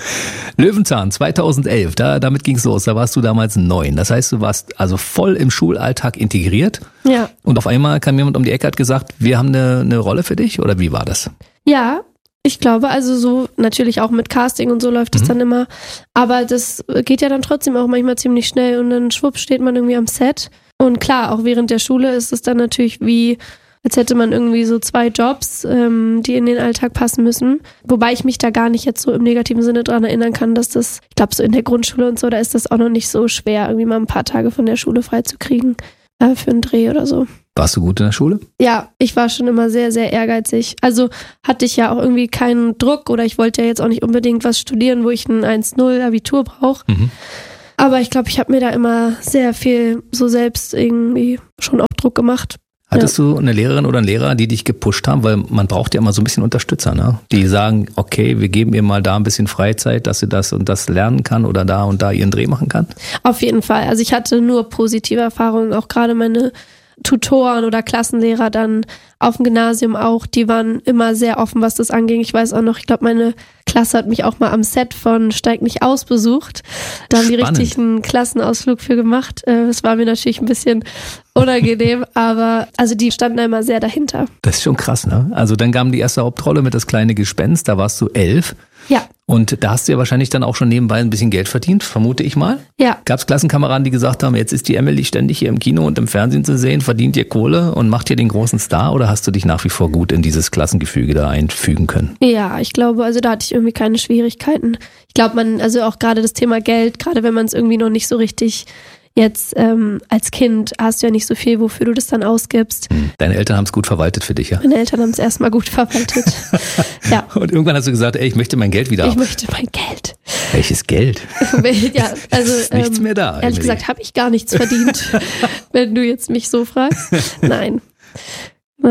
Löwenzahn zweitausendelf, da, damit ging's los. Da warst du damals neun. Das heißt, du warst also voll im Schulalltag integriert.
Ja.
Und auf einmal kam jemand um die Ecke, hat gesagt, wir haben eine, eine Rolle für dich? Oder wie war das?
Ja, ich glaube, also so natürlich auch mit Casting und so läuft es
Mhm.
dann immer. Aber das geht ja dann trotzdem auch manchmal ziemlich schnell und dann schwupp steht man irgendwie am Set. Und klar, auch während der Schule ist es dann natürlich wie, als hätte man irgendwie so zwei Jobs, ähm, die in den Alltag passen müssen. Wobei ich mich da gar nicht jetzt so im negativen Sinne dran erinnern kann, dass das, ich glaube so in der Grundschule und so, da ist das auch noch nicht so schwer, irgendwie mal ein paar Tage von der Schule freizukriegen äh, für einen Dreh oder so.
Warst du gut in der Schule?
Ja, ich war schon immer sehr, sehr ehrgeizig. Also hatte ich ja auch irgendwie keinen Druck oder ich wollte ja jetzt auch nicht unbedingt was studieren, wo ich ein eins null Abitur brauche.
Mhm.
Aber ich glaube, ich habe mir da immer sehr viel so selbst irgendwie schon auch Druck gemacht.
Hattest du eine Lehrerin oder einen Lehrer, die dich gepusht haben? Weil man braucht ja immer so ein bisschen Unterstützer, ne? Die sagen, okay, wir geben ihr mal da ein bisschen Freizeit, dass sie das und das lernen kann oder da und da ihren Dreh machen kann.
Auf jeden Fall. Also ich hatte nur positive Erfahrungen, auch gerade meine Tutoren oder Klassenlehrer dann auf dem Gymnasium auch, die waren immer sehr offen, was das anging. Ich weiß auch noch, ich glaube, meine Klasse hat mich auch mal am Set von Steig nicht aus besucht. Da haben die
Spannend.
richtig einen Klassenausflug für gemacht. Äh, Das war mir natürlich ein bisschen unangenehm, aber also die standen immer sehr dahinter.
Das ist schon krass, ne? Also dann kam die erste Hauptrolle mit Das kleine Gespenst, da warst du elf.
Ja,
Und da hast du ja wahrscheinlich dann auch schon nebenbei ein bisschen Geld verdient, vermute ich mal.
ja.
Gab es Klassenkameraden, die gesagt haben, jetzt ist die Emily ständig hier im Kino und im Fernsehen zu sehen, verdient ihr Kohle und macht hier den großen Star? Oder hast du dich nach wie vor gut in dieses Klassengefüge da einfügen können?
Ja, ich glaube, also da hatte ich irgendwie keine Schwierigkeiten. Ich glaube, man, also auch gerade das Thema Geld, gerade wenn man es irgendwie noch nicht so richtig jetzt ähm, als Kind hast du ja nicht so viel, wofür du das dann ausgibst.
Deine Eltern haben es gut verwaltet für dich, ja?
Meine Eltern haben es erstmal gut verwaltet. Ja,
Und irgendwann hast du gesagt, ey, ich möchte mein Geld wieder
ich
haben.
möchte mein Geld.
Welches Geld?
Ja, also
Ist nichts
ähm,
mehr da,
ehrlich
Emily.
gesagt habe ich gar nichts verdient, wenn du jetzt mich so fragst. Nein. No.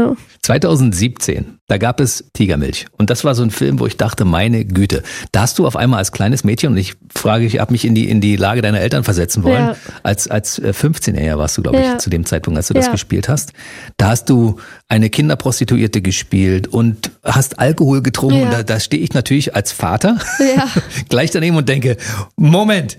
zweitausendsiebzehn, da gab es Tigermilch. Und das war so ein Film, wo ich dachte, meine Güte, da hast du auf einmal als kleines Mädchen, und ich frage, ich habe mich in die, in die Lage deiner Eltern versetzen wollen, ja. als, als fünfzehnjähriger warst du, glaube ich, ja. zu dem Zeitpunkt, als du ja. das gespielt hast. Da hast du eine Kinderprostituierte gespielt und hast Alkohol getrunken. Ja. Und da, da stehe ich natürlich als Vater ja. gleich daneben und denke, Moment,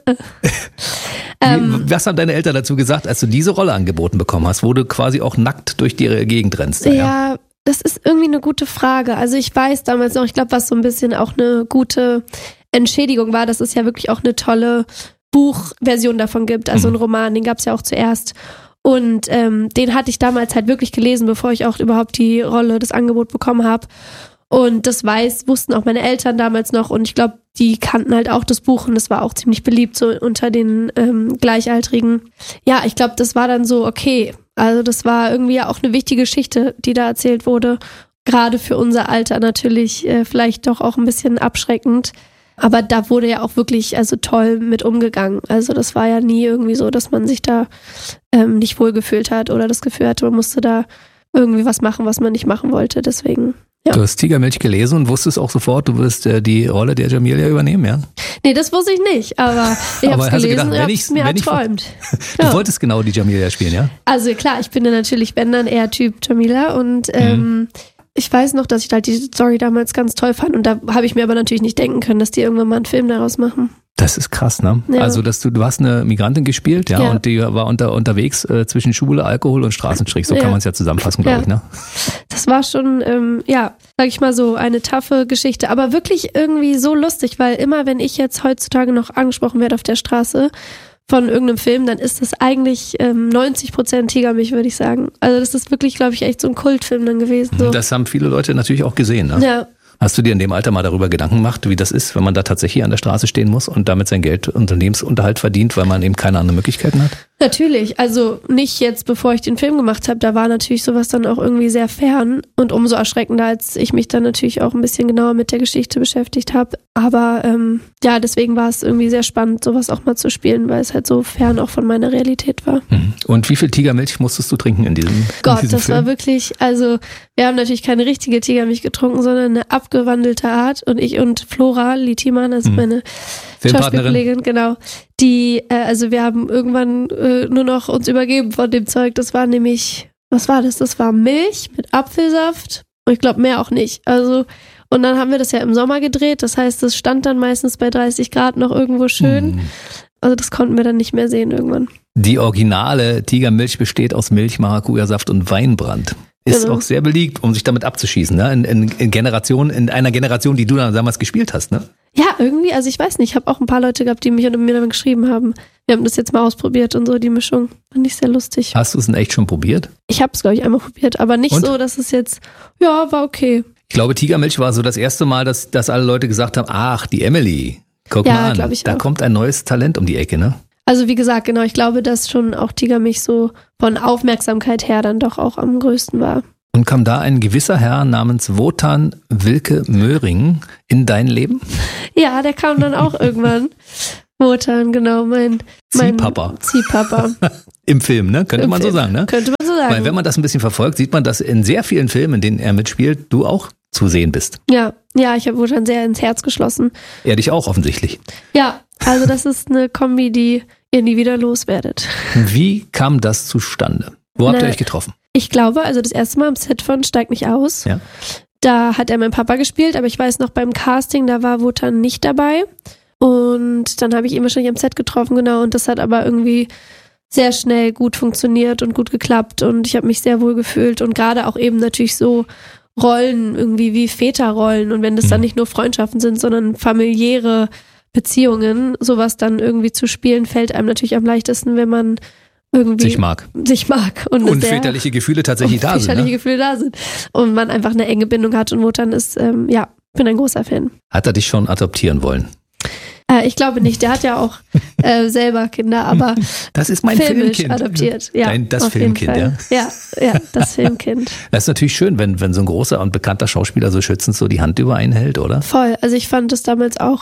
ähm, was haben deine Eltern dazu gesagt, als du diese Rolle angeboten bekommen hast, wo du quasi auch nackt durch die Gegend rennst?
Ja, ja, das ist irgendwie eine gute Frage. Also ich weiß damals noch, ich glaube, was so ein bisschen auch eine gute Entschädigung war, dass es ja wirklich auch eine tolle Buchversion davon gibt, also mhm. einen Roman, den gab es ja auch zuerst. Und ähm, den hatte ich damals halt wirklich gelesen, bevor ich auch überhaupt die Rolle, das Angebot bekommen habe. Und das weiß, wussten auch meine Eltern damals noch, und ich glaube, die kannten halt auch das Buch, und das war auch ziemlich beliebt so unter den ähm, Gleichaltrigen. Ja, ich glaube, das war dann so okay. Also das war irgendwie ja auch eine wichtige Geschichte, die da erzählt wurde. Gerade für unser Alter natürlich äh, vielleicht doch auch ein bisschen abschreckend. Aber da wurde ja auch wirklich also toll mit umgegangen. Also das war ja nie irgendwie so, dass man sich da ähm, nicht wohlgefühlt hat oder das Gefühl hatte, man musste da irgendwie was machen, was man nicht machen wollte. Deswegen, ja.
Du hast Tigermilch gelesen und wusstest auch sofort, du wirst äh, die Rolle der Jamilia übernehmen, ja?
Nee, das wusste ich nicht, aber ich habe es gelesen gedacht, und habe es mir erträumt.
Du ja. wolltest genau die Jamilia spielen, ja?
Also klar, ich bin ja natürlich, wenn dann eher Typ Jamila, und ähm, mhm. ich weiß noch, dass ich halt die Story damals ganz toll fand, und da habe ich mir aber natürlich nicht denken können, dass die irgendwann mal einen Film daraus machen.
Das ist krass, ne? Ja. Also, dass du, du hast eine Migrantin gespielt, ja, ja. und die war unter, unterwegs äh, zwischen Schule, Alkohol und Straßenstrich. So ja. kann man es ja zusammenfassen, glaube ja. ich, ne?
Das war schon, ähm, ja, sag ich mal so, eine taffe Geschichte, aber wirklich irgendwie so lustig, weil immer, wenn ich jetzt heutzutage noch angesprochen werde auf der Straße von irgendeinem Film, dann ist das eigentlich ähm, neunzig Prozent Tigermilch, würde ich sagen. Also das ist wirklich, glaube ich, echt so ein Kultfilm dann gewesen. So.
Das haben viele Leute natürlich auch gesehen, ne?
Ja.
Hast du dir in dem Alter mal darüber Gedanken gemacht, wie das ist, wenn man da tatsächlich an der Straße stehen muss und damit sein Geld und Lebensunterhalt verdient, weil man eben keine anderen Möglichkeiten hat?
Natürlich, also nicht jetzt, bevor ich den Film gemacht habe, da war natürlich sowas dann auch irgendwie sehr fern und umso erschreckender, als ich mich dann natürlich auch ein bisschen genauer mit der Geschichte beschäftigt habe. Aber ähm, ja, deswegen war es irgendwie sehr spannend, sowas auch mal zu spielen, weil es halt so fern auch von meiner Realität war.
Und wie viel Tigermilch musstest du trinken in diesem
Gott,
in diesem
das
Film?
war wirklich, also wir haben natürlich keine richtige Tigermilch getrunken, sondern eine abgewandelte Art, und ich und Flora Litiman, also mhm. meine Schauspielkollegin, genau, die, äh, also wir haben irgendwann äh, nur noch uns übergeben von dem Zeug. Das war nämlich, was war das? Das war Milch mit Apfelsaft, und ich glaube mehr auch nicht. Also, und dann haben wir das ja im Sommer gedreht, das heißt, das stand dann meistens bei dreißig Grad noch irgendwo schön. Mhm. Also das konnten wir dann nicht mehr sehen irgendwann.
Die originale Tigermilch besteht aus Milch, Maracuja-Saft und Weinbrand. Ist genau. auch sehr beliebt, um sich damit abzuschießen, ne? In, in, in Generation, in einer Generation, die du dann damals gespielt hast, ne?
Ja, irgendwie, also ich weiß nicht, ich habe auch ein paar Leute gehabt, die mich und mir dann geschrieben haben. Wir haben das jetzt mal ausprobiert und so, die Mischung. Fand ich sehr lustig.
Hast du es denn echt schon probiert?
Ich habe es, glaube ich, einmal probiert, aber nicht und? so, dass es jetzt, ja, war okay.
Ich glaube, Tigermilch war so das erste Mal, dass, dass alle Leute gesagt haben, ach, die Emily, guck
ja,
mal an,
ich
da
auch.
kommt ein neues Talent um die Ecke, ne?
Also wie gesagt, genau, ich glaube, dass schon auch Tigermilch so von Aufmerksamkeit her dann doch auch am größten war.
Und kam da ein gewisser Herr namens Wotan Wilke Möhring in dein Leben?
Ja, der kam dann auch irgendwann. Wotan, genau, mein, mein
Ziehpapa.
Ziehpapa.
Im Film, ne? Könnte
Im
man
Film.
so sagen, ne?
Könnte man so sagen.
Weil wenn man das ein bisschen verfolgt, sieht man, dass in sehr vielen Filmen, in denen er mitspielt, du auch zu sehen bist.
Ja, ja, ich habe Wotan sehr ins Herz geschlossen.
Er dich auch offensichtlich.
Ja, also das ist eine Kombi, die ihr nie wieder loswerdet.
Wie kam das zustande? Wo habt
Na,
ihr euch getroffen?
Ich glaube, also das erste Mal am Set von Steig nicht aus.
Ja.
Da hat er meinen Papa gespielt, aber ich weiß noch, beim Casting, da war Wotan nicht dabei. Und dann habe ich ihn wahrscheinlich am Set getroffen, genau. Und das hat aber irgendwie sehr schnell gut funktioniert und gut geklappt. Und ich habe mich sehr wohl gefühlt. Und gerade auch eben natürlich so Rollen, irgendwie wie Väterrollen. Und wenn das dann nicht nur Freundschaften sind, sondern familiäre Beziehungen, sowas dann irgendwie zu spielen, fällt einem natürlich am leichtesten, wenn man irgendwie
sich mag.
Sich mag. Und,
und väterliche Gefühle tatsächlich da sind.
Väterliche
ne?
Gefühle da sind. Und man einfach eine enge Bindung hat. Und Wotan ist, ähm, ja, bin ein großer Fan.
Hat er dich schon adoptieren wollen?
Äh, ich glaube nicht. Der hat ja auch äh, selber Kinder, aber
das ist mein
filmisch
Filmkind.
adoptiert. Ja,
Dein, das Filmkind, ja.
Ja, ja, das Filmkind.
Das ist natürlich schön, wenn, wenn so ein großer und bekannter Schauspieler so schützend so die Hand über einen hält, oder?
Voll. Also ich fand das damals auch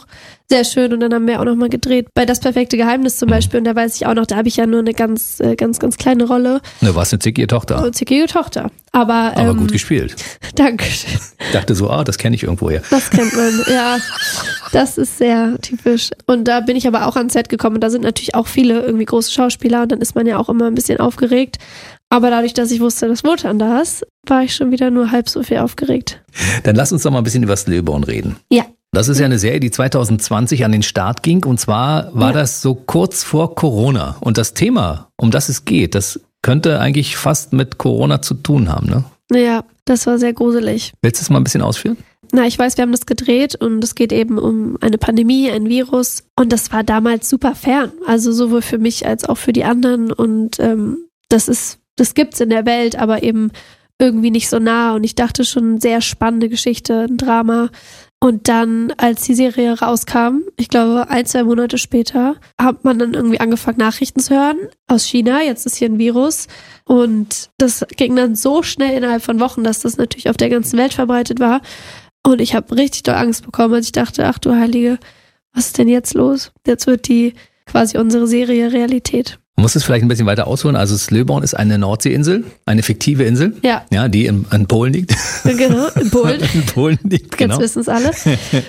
sehr schön. Und dann haben wir auch nochmal gedreht bei Das perfekte Geheimnis zum Beispiel. Und da weiß ich auch noch, da habe ich ja nur eine ganz, ganz, ganz kleine Rolle.
Du warst eine zickige Tochter.
Eine zickige Tochter. Aber,
Aber
ähm,
gut gespielt.
Dankeschön.
Ich dachte so, ah, das kenne ich irgendwoher.
Das kennt man, ja. Das ist sehr typisch. Und da bin ich aber auch ans Set gekommen. Und da sind natürlich auch viele irgendwie große Schauspieler. Und dann ist man ja auch immer ein bisschen aufgeregt. Aber dadurch, dass ich wusste, dass Wotan da ist, war ich schon wieder nur halb so viel aufgeregt.
Dann lass uns doch mal ein bisschen über Slöborn reden.
Ja.
Das ist ja eine Serie, die zwanzig zwanzig an den Start ging. Und zwar war
Ja.
das so kurz vor Corona. Und das Thema, um das es geht, das könnte eigentlich fast mit Corona zu tun haben, ne?
Ja, das war sehr gruselig.
Willst du es mal ein bisschen ausführen?
Na, ich weiß, wir haben das gedreht und es geht eben um eine Pandemie, ein Virus. Und das war damals super fern. Also sowohl für mich als auch für die anderen. Und ähm, das ist, das gibt's in der Welt, aber eben irgendwie nicht so nah. Und ich dachte schon, sehr spannende Geschichte, ein Drama. Und dann, als die Serie rauskam, ich glaube ein, zwei Monate später, hat man dann irgendwie angefangen, Nachrichten zu hören aus China. Jetzt ist hier ein Virus. Und das ging dann so schnell innerhalb von Wochen, dass das natürlich auf der ganzen Welt verbreitet war. Und ich habe richtig doll Angst bekommen, als ich dachte, ach du Heilige, was ist denn jetzt los? Jetzt wird die quasi unsere Serie Realität.
Man muss es vielleicht ein bisschen weiter ausholen. Also Slöborn ist eine Nordseeinsel, eine fiktive Insel,
Ja,
ja, die in, in Polen liegt.
genau, in Polen.
in Polen liegt, genau.
Jetzt wissen es alle.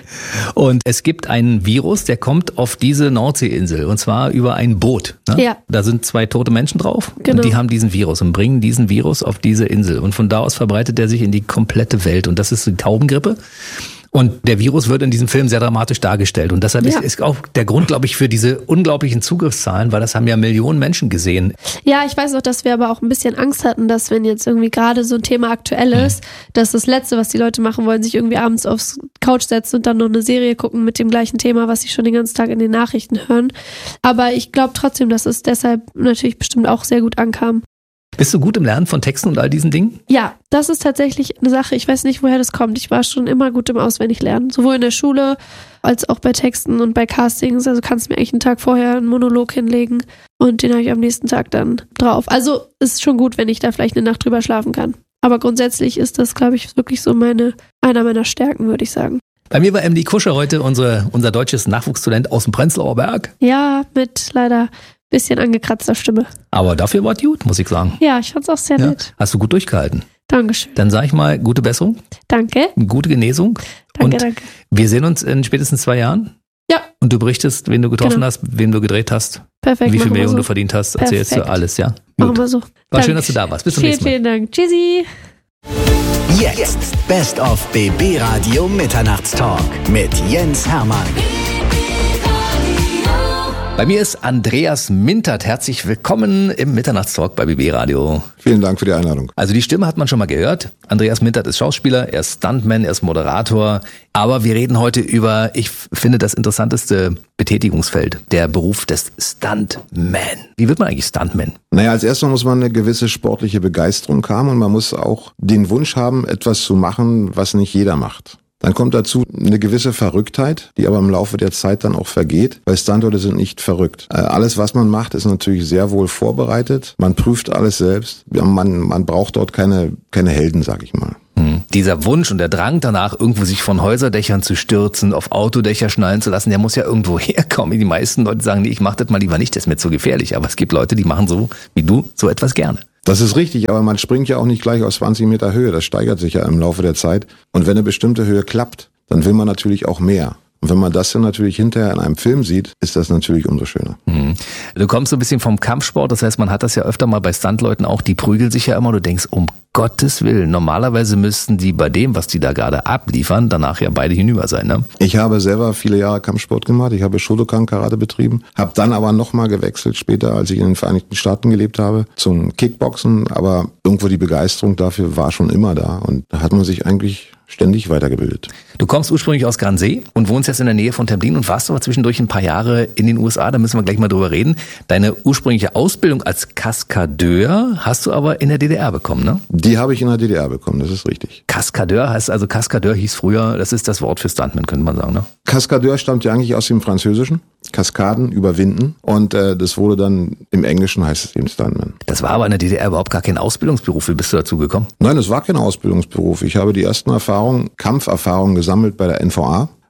Und es gibt einen Virus, der kommt auf diese Nordseeinsel und zwar über ein Boot. Ne?
Ja.
Da sind zwei tote Menschen drauf
Genau.
und die haben diesen Virus und bringen diesen Virus auf diese Insel. Und von da aus verbreitet er sich in die komplette Welt. Und das ist die Taubengrippe. Und der Virus wird in diesem Film sehr dramatisch dargestellt. Und deshalb
Ja.
ist, ist auch der Grund, glaube ich, für diese unglaublichen Zugriffszahlen, weil das haben ja Millionen Menschen gesehen.
Ja, ich weiß auch, dass wir aber auch ein bisschen Angst hatten, dass wenn jetzt irgendwie gerade so ein Thema aktuell ist, dass das Letzte, was die Leute machen wollen, sich irgendwie abends aufs Couch setzen und dann noch eine Serie gucken mit dem gleichen Thema, was sie schon den ganzen Tag in den Nachrichten hören. Aber ich glaube trotzdem, dass es deshalb natürlich bestimmt auch sehr gut ankam.
Bist du gut im Lernen von Texten und all diesen Dingen?
Ja, das ist tatsächlich eine Sache. Ich weiß nicht, woher das kommt. Ich war schon immer gut im Auswendiglernen. Sowohl in der Schule als auch bei Texten und bei Castings. Also kannst du mir eigentlich einen Tag vorher einen Monolog hinlegen und den habe ich am nächsten Tag dann drauf. Also ist schon gut, wenn ich da vielleicht eine Nacht drüber schlafen kann. Aber grundsätzlich ist das, glaube ich, wirklich so meine, einer meiner Stärken, würde ich sagen.
Bei mir war Emily Kuscher heute unsere, unser deutsches Nachwuchstalent aus dem Prenzlauer Berg.
Ja, mit leider bisschen angekratzter Stimme.
Aber dafür war es gut, muss ich sagen.
Ja, ich fand's auch sehr
Ja,
nett.
hast du gut durchgehalten.
Dankeschön.
Dann sage ich mal, gute Besserung,
Danke.
gute Genesung.
Danke,
und
danke.
wir sehen uns in spätestens zwei Jahren.
Ja.
Und du berichtest, wen du getroffen
Genau.
hast, wem du gedreht hast,
Perfekt.
wie viel
machen wir
Millionen
so.
du verdient hast. Erzählst du
Perfekt.
alles, ja?
Machen wir so.
War
Danke.
schön, dass du da warst. Bis zum
Vielen,
nächsten Mal.
vielen Dank. Tschüssi.
Jetzt Best of B B Radio Mitternachtstalk mit Jens Hermann.
Bei mir ist Andreas Mintert. Herzlich willkommen im Mitternachtstalk bei B B Radio.
Vielen Dank für die Einladung.
Also die Stimme hat man schon mal gehört. Andreas Mintert ist Schauspieler, er ist Stuntman, er ist Moderator. Aber wir reden heute über, ich finde, das interessanteste Betätigungsfeld, der Beruf des Stuntman. Wie wird man eigentlich Stuntman?
Naja, als erstes muss man eine gewisse sportliche Begeisterung haben und man muss auch den Wunsch haben, etwas zu machen, was nicht jeder macht. Dann kommt dazu eine gewisse Verrücktheit, die aber im Laufe der Zeit dann auch vergeht, weil Stuntleute sind nicht verrückt. Äh, alles, was man macht, ist natürlich sehr wohl vorbereitet. Man prüft alles selbst. Ja, man, man braucht dort keine, keine Helden, sag ich mal.
Hm. Dieser Wunsch und der Drang danach, irgendwo sich von Häuserdächern zu stürzen, auf Autodächer schnallen zu lassen, der muss ja irgendwo herkommen. Die meisten Leute sagen, nee, ich mach das mal lieber nicht, das ist mir zu gefährlich. Aber es gibt Leute, die machen so, wie du, so etwas gerne.
Das ist richtig, aber man springt ja auch nicht gleich aus zwanzig Meter Höhe. Das steigert sich ja im Laufe der Zeit. Und wenn eine bestimmte Höhe klappt, dann will man natürlich auch mehr. Und wenn man das dann natürlich hinterher in einem Film sieht, ist das natürlich umso schöner.
Mhm. Du kommst so ein bisschen vom Kampfsport, das heißt, man hat das ja öfter mal bei Stuntleuten auch, die prügeln sich ja immer, du denkst, um Gottes Willen, normalerweise müssten die bei dem, was die da gerade abliefern, danach ja beide hinüber sein, ne?
Ich habe selber viele Jahre Kampfsport gemacht, ich habe Shotokan-Karate betrieben, habe dann aber nochmal gewechselt später, als ich in den Vereinigten Staaten gelebt habe, zum Kickboxen, aber irgendwo die Begeisterung dafür war schon immer da und da hat man sich eigentlich ständig weitergebildet.
Du kommst ursprünglich aus Gransee und wohnst jetzt in der Nähe von Templin und warst aber zwischendurch ein paar Jahre in den U S A, da müssen wir gleich mal drüber reden. Deine ursprüngliche Ausbildung als Kaskadeur hast du aber in der D D R bekommen, ne?
Die habe ich in der D D R bekommen, das ist richtig.
Kaskadeur heißt, also Kaskadeur hieß früher, das ist das Wort für Stuntman, könnte man sagen, ne?
Kaskadeur stammt ja eigentlich aus dem Französischen, Kaskaden, überwinden und äh, das wurde dann, im Englischen heißt es eben Stuntman.
Das war aber in der D D R überhaupt gar kein Ausbildungsberuf, wie bist du dazu gekommen?
Nein, es war kein Ausbildungsberuf. Ich habe die ersten Erfahrungen, Kampferfahrungen gesammelt bei der N V A.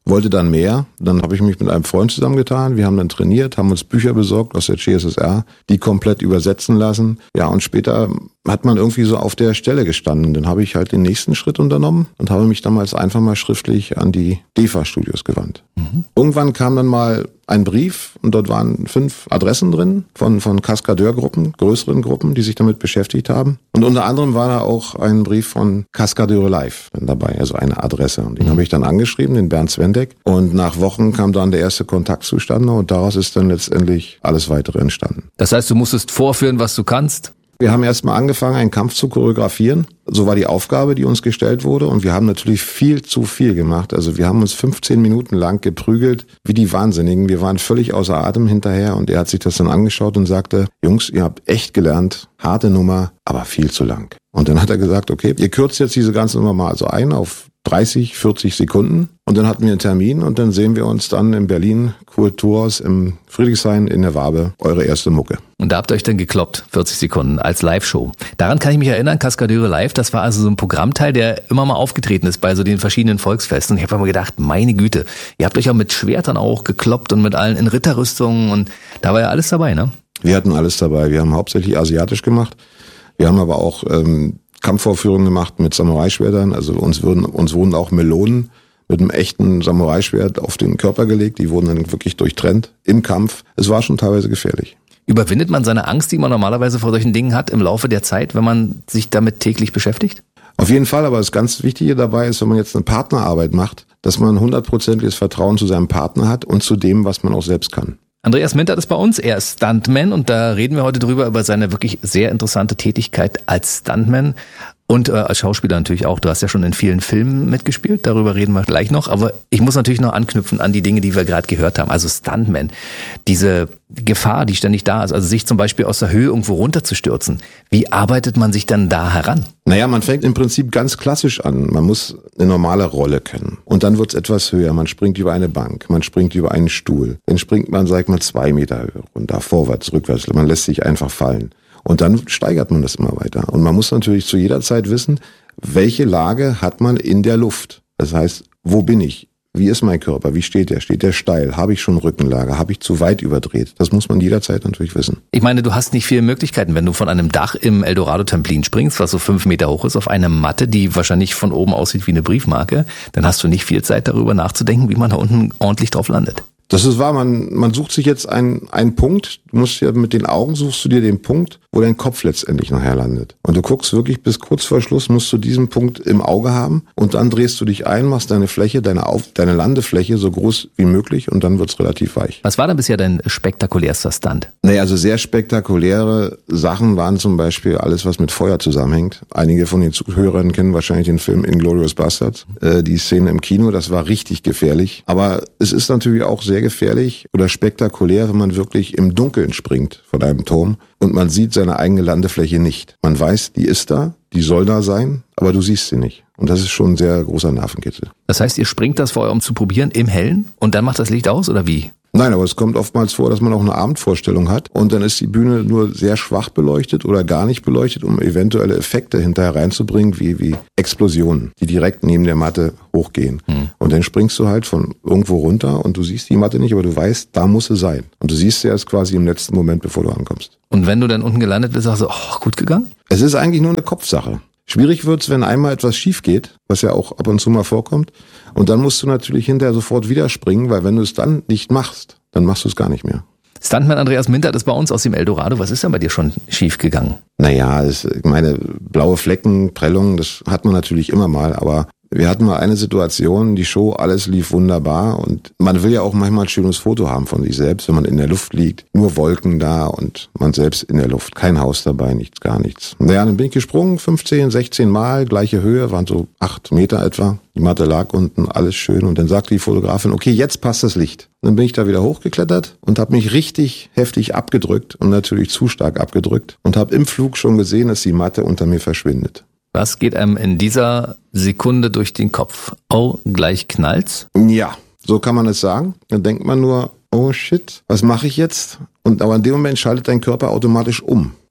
wollte dann mehr. Dann habe ich mich mit einem Freund zusammengetan. Wir haben dann trainiert, haben uns Bücher besorgt aus der C S S R, die komplett übersetzen lassen. Ja, und später hat man irgendwie so auf der Stelle gestanden. Dann habe ich halt den nächsten Schritt unternommen und habe mich damals einfach mal schriftlich an die D E F A-Studios gewandt. Mhm. Irgendwann kam dann mal ein Brief und dort waren fünf Adressen drin von, von Kaskadeurgruppen, größeren Gruppen, die sich damit beschäftigt haben. Und unter anderem war da auch ein Brief von Kaskadeure Live dabei, also eine Adresse. Und den mhm. habe ich dann angeschrieben, den Bernd Svendeck. Und nach Wochen kam dann der erste Kontakt zustande und daraus ist dann letztendlich alles weitere entstanden.
Das heißt, du musstest vorführen, was du kannst?
Wir haben erstmal angefangen, einen Kampf zu choreografieren. So war die Aufgabe, die uns gestellt wurde. Und wir haben natürlich viel zu viel gemacht. Also wir haben uns fünfzehn Minuten lang geprügelt wie die Wahnsinnigen. Wir waren völlig außer Atem hinterher. Und er hat sich das dann angeschaut und sagte, Jungs, ihr habt echt gelernt, harte Nummer, aber viel zu lang. Und dann hat er gesagt, okay, ihr kürzt jetzt diese ganze Nummer mal so ein auf dreißig, vierzig Sekunden. Und dann hatten wir einen Termin und dann sehen wir uns dann in Berlin, Kulturhaus im Friedrichshain in der Wabe, eure erste Mucke.
Und da habt ihr euch dann gekloppt, vierzig Sekunden als Live-Show. Daran kann ich mich erinnern, Kaskadeure Live, das war also so ein Programmteil, der immer mal aufgetreten ist bei so den verschiedenen Volksfesten. Und ich habe mir gedacht, meine Güte, ihr habt euch auch mit Schwertern auch gekloppt und mit allen in Ritterrüstungen und da war ja alles dabei, ne?
Wir hatten alles dabei. Wir haben hauptsächlich asiatisch gemacht. Wir haben aber auch ähm, Kampfvorführungen gemacht mit Samurai-Schwertern. Also uns würden, uns wurden auch Melonen mit einem echten Samurai-Schwert auf den Körper gelegt. Die wurden dann wirklich durchtrennt im Kampf. Es war schon teilweise gefährlich.
Überwindet man seine Angst, die man normalerweise vor solchen Dingen hat, im Laufe der Zeit, wenn man sich damit täglich beschäftigt?
Auf jeden Fall, aber das ganz Wichtige dabei ist, wenn man jetzt eine Partnerarbeit macht, dass man hundertprozentiges Vertrauen zu seinem Partner hat und zu dem, was man auch selbst kann.
Andreas Mintert ist bei uns, er ist Stuntman und da reden wir heute drüber, über seine wirklich sehr interessante Tätigkeit als Stuntman und äh, als Schauspieler natürlich auch. Du hast ja schon in vielen Filmen mitgespielt, darüber reden wir gleich noch, aber ich muss natürlich noch anknüpfen an die Dinge, die wir gerade gehört haben. Also Stuntman, diese Gefahr, die ständig da ist, also sich zum Beispiel aus der Höhe irgendwo runterzustürzen. Wie arbeitet man sich dann da heran?
Naja, man fängt im Prinzip ganz klassisch an. Man muss eine normale Rolle können. Und dann wird's etwas höher. Man springt über eine Bank, man springt über einen Stuhl. Dann springt man, sag ich mal, zwei Meter Höhe runter, vorwärts, rückwärts. Man lässt sich einfach fallen. Und dann steigert man das immer weiter. Und man muss natürlich zu jeder Zeit wissen, welche Lage hat man in der Luft. Das heißt, wo bin ich? Wie ist mein Körper? Wie steht der? Steht der steil? Habe ich schon Rückenlage? Habe ich zu weit überdreht? Das muss man jederzeit natürlich wissen.
Ich meine, du hast nicht viele Möglichkeiten, wenn du von einem Dach im Eldorado-Templin springst, was so fünf Meter hoch ist, auf eine Matte, die wahrscheinlich von oben aussieht wie eine Briefmarke, dann hast du nicht viel Zeit darüber nachzudenken, wie man da unten ordentlich drauf landet.
Das ist wahr, man, man sucht sich jetzt einen, einen Punkt, du musst ja mit den Augen suchst du dir den Punkt, wo dein Kopf letztendlich nachher landet. Und du guckst wirklich bis kurz vor Schluss, musst du diesen Punkt im Auge haben und dann drehst du dich ein, machst deine Fläche, deine, Auf, deine Landefläche so groß wie möglich und dann wird's relativ weich.
Was war denn bisher dein spektakulärster Stunt?
Naja, also sehr spektakuläre Sachen waren zum Beispiel alles, was mit Feuer zusammenhängt. Einige von den Zuhörern kennen wahrscheinlich den Film Inglourious Basterds. Äh, die Szene im Kino, das war richtig gefährlich. Aber es ist natürlich auch sehr gefährlich oder spektakulär, wenn man wirklich im Dunkeln springt von einem Turm und man sieht seine eigene Landefläche nicht. Man weiß, die ist da, die soll da sein, aber du siehst sie nicht. Und das ist schon ein sehr großer Nervenkitzel.
Das heißt, ihr springt das vorher, um zu probieren, im Hellen und dann macht das Licht aus oder wie?
Nein, aber es kommt oftmals vor, dass man auch eine Abendvorstellung hat und dann ist die Bühne nur sehr schwach beleuchtet oder gar nicht beleuchtet, um eventuelle Effekte hinterher reinzubringen, wie, wie Explosionen, die direkt neben der Matte hochgehen. Hm. Und dann springst du halt von irgendwo runter und du siehst die Matte nicht, aber du weißt, da muss sie sein. Und du siehst sie erst quasi im letzten Moment, bevor du ankommst.
Und wenn du dann unten gelandet bist, sagst du, oh, gut gegangen?
Es ist eigentlich nur eine Kopfsache. Schwierig wird's, wenn einmal etwas schief geht, was ja auch ab und zu mal vorkommt. Und dann musst du natürlich hinterher sofort wieder springen, weil wenn du es dann nicht machst, dann machst du es gar nicht mehr.
Stuntman Andreas Mintert ist bei uns aus dem Eldorado. Was ist denn bei dir schon schief gegangen?
Naja, das, ich meine, blaue Flecken, Prellungen, das hat man natürlich immer mal, aber wir hatten mal eine Situation, die Show, alles lief wunderbar und man will ja auch manchmal ein schönes Foto haben von sich selbst, wenn man in der Luft liegt, nur Wolken da und man selbst in der Luft, kein Haus dabei, nichts, gar nichts. Naja, dann bin ich gesprungen, fünfzehn, sechzehn Mal, gleiche Höhe, waren so acht Meter etwa, die Matte lag unten, alles schön und dann sagte die Fotografin, okay, jetzt passt das Licht. Dann bin ich da wieder hochgeklettert und habe mich richtig heftig abgedrückt und natürlich zu stark abgedrückt und habe im Flug schon gesehen, dass die Matte unter mir verschwindet.
Was geht einem in dieser Sekunde durch den Kopf? Oh, gleich knallt's?
Ja, so kann man es sagen. Dann denkt man nur, oh shit, was mache ich jetzt? Und aber in dem Moment schaltet dein Körper automatisch um.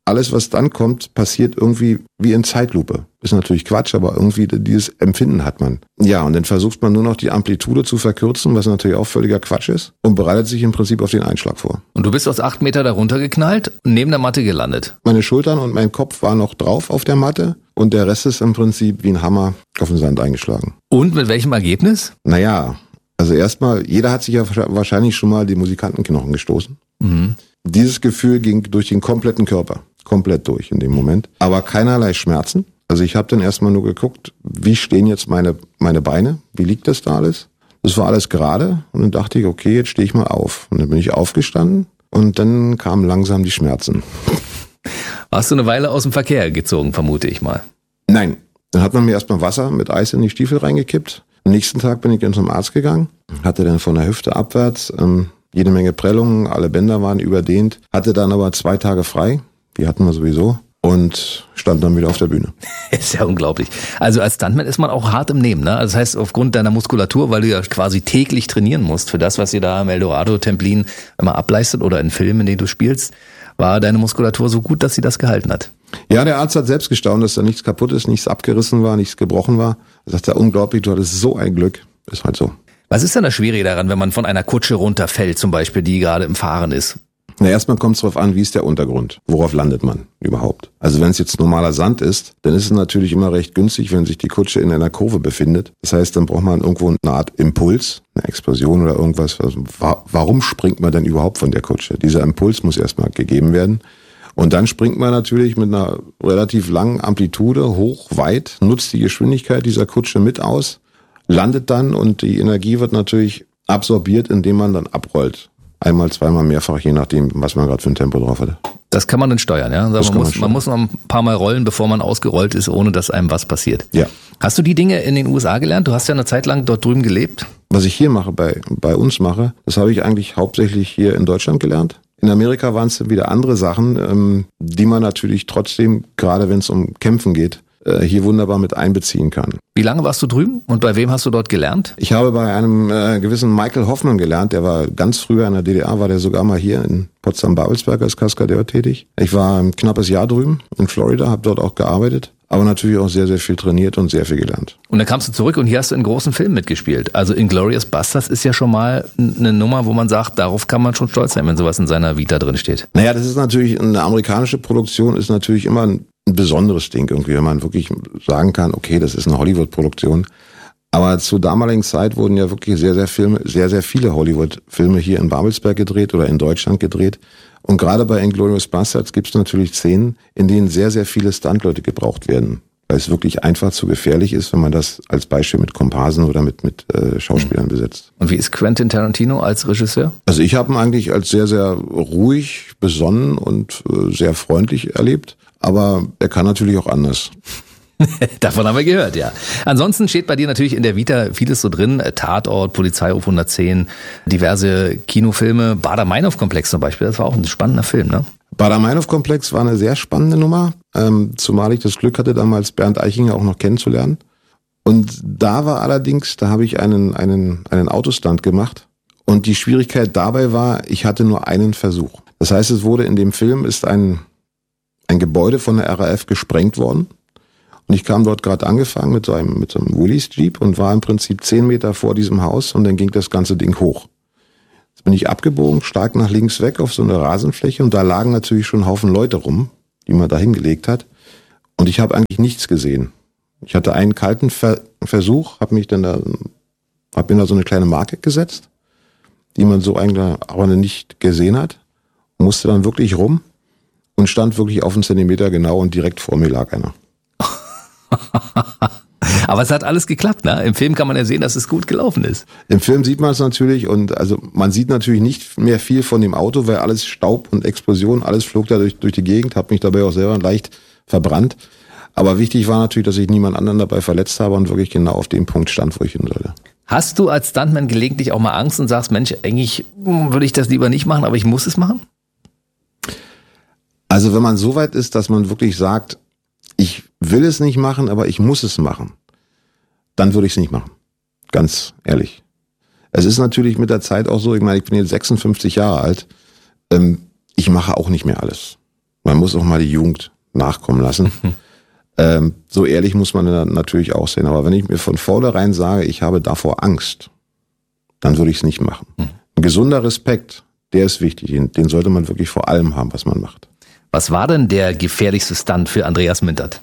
alles, was dann kommt, passiert irgendwie wie in Zeitlupe. Ist natürlich Quatsch, aber irgendwie dieses Empfinden hat man. Ja, und dann versucht man nur noch die Amplitude zu verkürzen, was natürlich auch völliger Quatsch ist, und bereitet sich im Prinzip auf den Einschlag vor.
Und du bist aus acht Meter da runtergeknallt und neben der Matte gelandet.
Meine Schultern und mein Kopf waren noch drauf auf der Matte und der Rest ist im Prinzip wie ein Hammer auf den Sand eingeschlagen.
Und mit welchem Ergebnis?
Naja, also erstmal, jeder hat sich ja wahrscheinlich schon mal die Musikantenknochen gestoßen. Mhm. Dieses Gefühl ging durch den kompletten Körper. Komplett durch in dem Moment. Aber keinerlei Schmerzen. Also ich habe dann erstmal nur geguckt, wie stehen jetzt meine meine Beine? Wie liegt das da alles? Das war alles gerade. Und dann dachte ich, okay, jetzt stehe ich mal auf. Und dann bin ich aufgestanden und dann kamen langsam die Schmerzen.
Warst du eine Weile aus dem Verkehr gezogen, vermute ich mal?
Nein. Dann hat man mir erstmal Wasser mit Eis in die Stiefel reingekippt. Am nächsten Tag bin ich dann zum Arzt gegangen. Hatte dann von der Hüfte abwärts ähm, jede Menge Prellungen. Alle Bänder waren überdehnt. Hatte dann aber zwei Tage frei. Die hatten wir sowieso und stand dann wieder auf der Bühne.
Ist ja unglaublich. Also als Stuntman ist man auch hart im Nehmen, ne? Das heißt, aufgrund deiner Muskulatur, weil du ja quasi täglich trainieren musst für das, was ihr da im Eldorado Templin immer ableistet oder in Filmen, in denen du spielst, war deine Muskulatur so gut, dass sie das gehalten hat.
Ja, der Arzt hat selbst gestaunt, dass da nichts kaputt ist, nichts abgerissen war, nichts gebrochen war. Er sagt, ja, unglaublich, du hattest so ein Glück. Ist halt so.
Was ist denn das Schwierige daran, wenn man von einer Kutsche runterfällt, zum Beispiel, die gerade im Fahren ist?
Na, erstmal kommt es darauf an, wie ist der Untergrund? Worauf landet man überhaupt? Also wenn es jetzt normaler Sand ist, dann ist es natürlich immer recht günstig, wenn sich die Kutsche in einer Kurve befindet. Das heißt, dann braucht man irgendwo eine Art Impuls, eine Explosion oder irgendwas. Also, warum springt man denn überhaupt von der Kutsche? Dieser Impuls muss erstmal gegeben werden. Und dann springt man natürlich mit einer relativ langen Amplitude hoch, weit, nutzt die Geschwindigkeit dieser Kutsche mit aus, landet dann und die Energie wird natürlich absorbiert, indem man dann abrollt. Einmal, zweimal, mehrfach, je nachdem, was man gerade für ein Tempo drauf hatte.
Das kann man dann steuern, ja? Also man, muss, man, man muss noch ein paar Mal rollen, bevor man ausgerollt ist, ohne dass einem was passiert.
Ja.
Hast du die Dinge in den U S A gelernt? Du hast ja eine Zeit lang dort drüben gelebt.
Was ich hier mache, bei, bei uns mache, das habe ich eigentlich hauptsächlich hier in Deutschland gelernt. In Amerika waren es wieder andere Sachen, ähm, die man natürlich trotzdem, gerade wenn es um Kämpfen geht, äh, hier wunderbar mit einbeziehen kann.
Wie lange warst du drüben und bei wem hast du dort gelernt?
Ich habe bei einem äh, gewissen Michael Hoffmann gelernt, der war ganz früher in der D D R, war der sogar mal hier in Potsdam-Babelsberg als Kaskadeur tätig. Ich war ein knappes Jahr drüben in Florida, habe dort auch gearbeitet, aber natürlich auch sehr, sehr viel trainiert und sehr viel gelernt.
Und dann kamst du zurück und hier hast du in großen Filmen mitgespielt. Also Inglourious Basterds ist ja schon mal eine Nummer, wo man sagt, darauf kann man schon stolz sein, wenn sowas in seiner Vita drin steht.
Naja, das ist natürlich, eine amerikanische Produktion ist natürlich immer ein ein besonderes Ding irgendwie, wenn man wirklich sagen kann, okay, das ist eine Hollywood-Produktion. Aber zur damaligen Zeit wurden ja wirklich sehr, sehr Filme, sehr, sehr viele Hollywood-Filme hier in Babelsberg gedreht oder in Deutschland gedreht. Und gerade bei Inglourious Basterds gibt es natürlich Szenen, in denen sehr, sehr viele Stuntleute gebraucht werden. Weil es wirklich einfach zu gefährlich ist, wenn man das als Beispiel mit Komparsen oder mit, mit äh, Schauspielern besetzt.
Und wie ist Quentin Tarantino als Regisseur?
Also ich habe ihn eigentlich als sehr, sehr ruhig, besonnen und äh, sehr freundlich erlebt. Aber er kann natürlich auch anders.
Davon haben wir gehört, ja. Ansonsten steht bei dir natürlich in der Vita vieles so drin. Tatort, Polizeiruf hundertzehn, diverse Kinofilme. Baader-Meinhof-Komplex zum Beispiel, das war auch ein spannender Film, ne?
Baader-Meinhof-Komplex war eine sehr spannende Nummer, ähm, zumal ich das Glück hatte, damals Bernd Eichinger auch noch kennenzulernen. Und da war allerdings, da habe ich einen, einen, einen Autostunt gemacht. Und die Schwierigkeit dabei war, ich hatte nur einen Versuch. Das heißt, es wurde in dem Film, ist ein ein Gebäude von der R A F gesprengt worden. Und ich kam dort gerade angefangen mit so einem, mit so einem Willys Jeep und war im Prinzip zehn Meter vor diesem Haus und dann ging das ganze Ding hoch. Jetzt bin ich abgebogen, stark nach links weg auf so eine Rasenfläche und da lagen natürlich schon Haufen Leute rum, die man da hingelegt hat. Und ich habe eigentlich nichts gesehen. Ich hatte einen kalten Ver- Versuch, habe mich dann da, habe mir da so eine kleine Marke gesetzt, die man so eigentlich aber nicht gesehen hat, musste dann wirklich rum. Und stand wirklich auf einen Zentimeter genau und direkt vor mir lag einer.
Aber es hat alles geklappt, ne? Im Film kann man ja sehen, dass es gut gelaufen ist.
Im Film sieht man es natürlich und also man sieht natürlich nicht mehr viel von dem Auto, weil alles Staub und Explosion, alles flog da durch, durch die Gegend, habe mich dabei auch selber leicht verbrannt. Aber wichtig war natürlich, dass ich niemand anderen dabei verletzt habe und wirklich genau auf dem Punkt stand, wo ich hin sollte.
Hast du als Stuntman gelegentlich auch mal Angst und sagst, Mensch, eigentlich würde ich das lieber nicht machen, aber ich muss es machen?
Also wenn man so weit ist, dass man wirklich sagt, ich will es nicht machen, aber ich muss es machen, dann würde ich es nicht machen. Ganz ehrlich. Es ist natürlich mit der Zeit auch so, ich meine, ich bin jetzt sechsundfünfzig Jahre alt, ähm, ich mache auch nicht mehr alles. Man muss auch mal die Jugend nachkommen lassen. ähm, so ehrlich muss man dann natürlich auch sehen. Aber wenn ich mir von vornherein sage, ich habe davor Angst, dann würde ich es nicht machen. Hm. Ein gesunder Respekt, der ist wichtig. Den, den sollte man wirklich vor allem haben, was man macht.
Was war denn der gefährlichste Stunt für Andreas Mintert?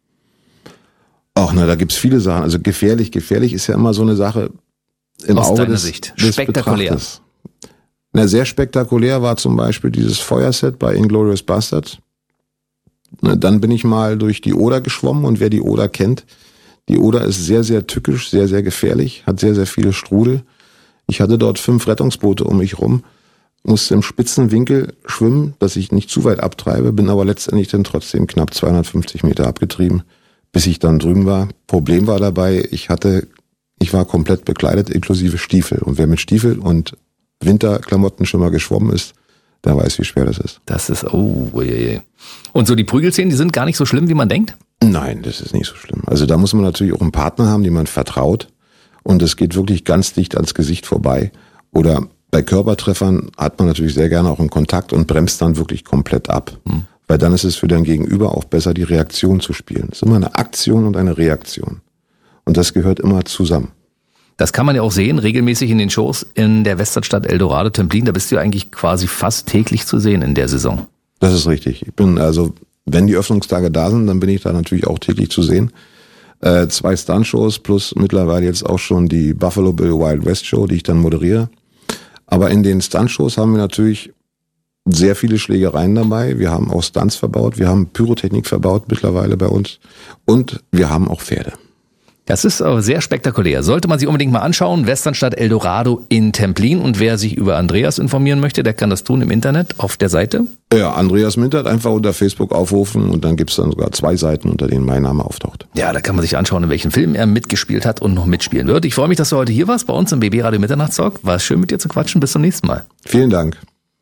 Ach, na, da gibt's viele Sachen. Also gefährlich, gefährlich ist ja immer so eine Sache im
Aus
Auge
deiner
des,
Sicht.
des
Spektakulär.
Betrachters. Na, sehr spektakulär war zum Beispiel dieses Feuerset bei Inglourious Basterds. Na, dann bin ich mal durch die Oder geschwommen und wer die Oder kennt, die Oder ist sehr, sehr tückisch, sehr, sehr gefährlich, hat sehr, sehr viele Strudel. Ich hatte dort fünf Rettungsboote um mich rum, musste im spitzen Winkel schwimmen, dass ich nicht zu weit abtreibe, bin aber letztendlich dann trotzdem knapp zweihundertfünfzig Meter abgetrieben, bis ich dann drüben war. Problem war dabei, ich hatte, ich war komplett bekleidet, inklusive Stiefel. Und wer mit Stiefel und Winterklamotten schon mal geschwommen ist, der weiß, wie schwer das ist.
Das ist, oh, oh je, je. Und so die Prügelszenen, die sind gar nicht so schlimm, wie man denkt?
Nein, das ist nicht so schlimm. Also da muss man natürlich auch einen Partner haben, dem man vertraut. Und es geht wirklich ganz dicht ans Gesicht vorbei. Oder bei Körpertreffern hat man natürlich sehr gerne auch einen Kontakt und bremst dann wirklich komplett ab. Hm. Weil dann ist es für dein Gegenüber auch besser, die Reaktion zu spielen. Es ist immer eine Aktion und eine Reaktion. Und das gehört immer zusammen.
Das kann man ja auch sehen, regelmäßig in den Shows in der Westernstadt Eldorado Templin. Da bist du ja eigentlich quasi fast täglich zu sehen in der Saison.
Das ist richtig. Ich bin also, wenn die Öffnungstage da sind, dann bin ich da natürlich auch täglich zu sehen. Äh, zwei Stunt-Shows plus mittlerweile jetzt auch schon die Buffalo Bill Wild West Show, die ich dann moderiere. Aber in den Stunt-Shows haben wir natürlich sehr viele Schlägereien dabei. Wir haben auch Stunts verbaut, wir haben Pyrotechnik verbaut mittlerweile bei uns und wir haben auch Pferde.
Das ist aber sehr spektakulär. Sollte man sich unbedingt mal anschauen. Westernstadt Eldorado in Templin. Und wer sich über Andreas informieren möchte, der kann das tun im Internet auf der Seite.
Ja, Andreas Mintert einfach unter Facebook aufrufen und dann gibt's dann sogar zwei Seiten, unter denen mein Name auftaucht.
Ja, da kann man sich anschauen, in welchen Filmen er mitgespielt hat und noch mitspielen wird. Ich freue mich, dass du heute hier warst bei uns im B B Radio Mitternachtstalk. War schön mit dir zu quatschen. Bis zum nächsten Mal.
Vielen Dank.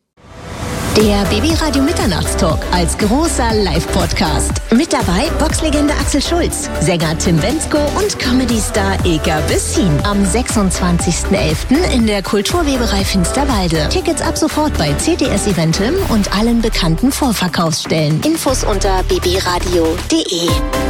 Der B B Radio Mitternachtstalk als großer Live-Podcast. Mit dabei Boxlegende Axel Schulz, Sänger Tim Bendzko und Comedy-Star Eka Bessin. Am sechsundzwanzigsten elften in der Kulturweberei Finsterwalde. Tickets ab sofort bei C T S Eventim und allen bekannten Vorverkaufsstellen. Infos unter b b radio punkt d e.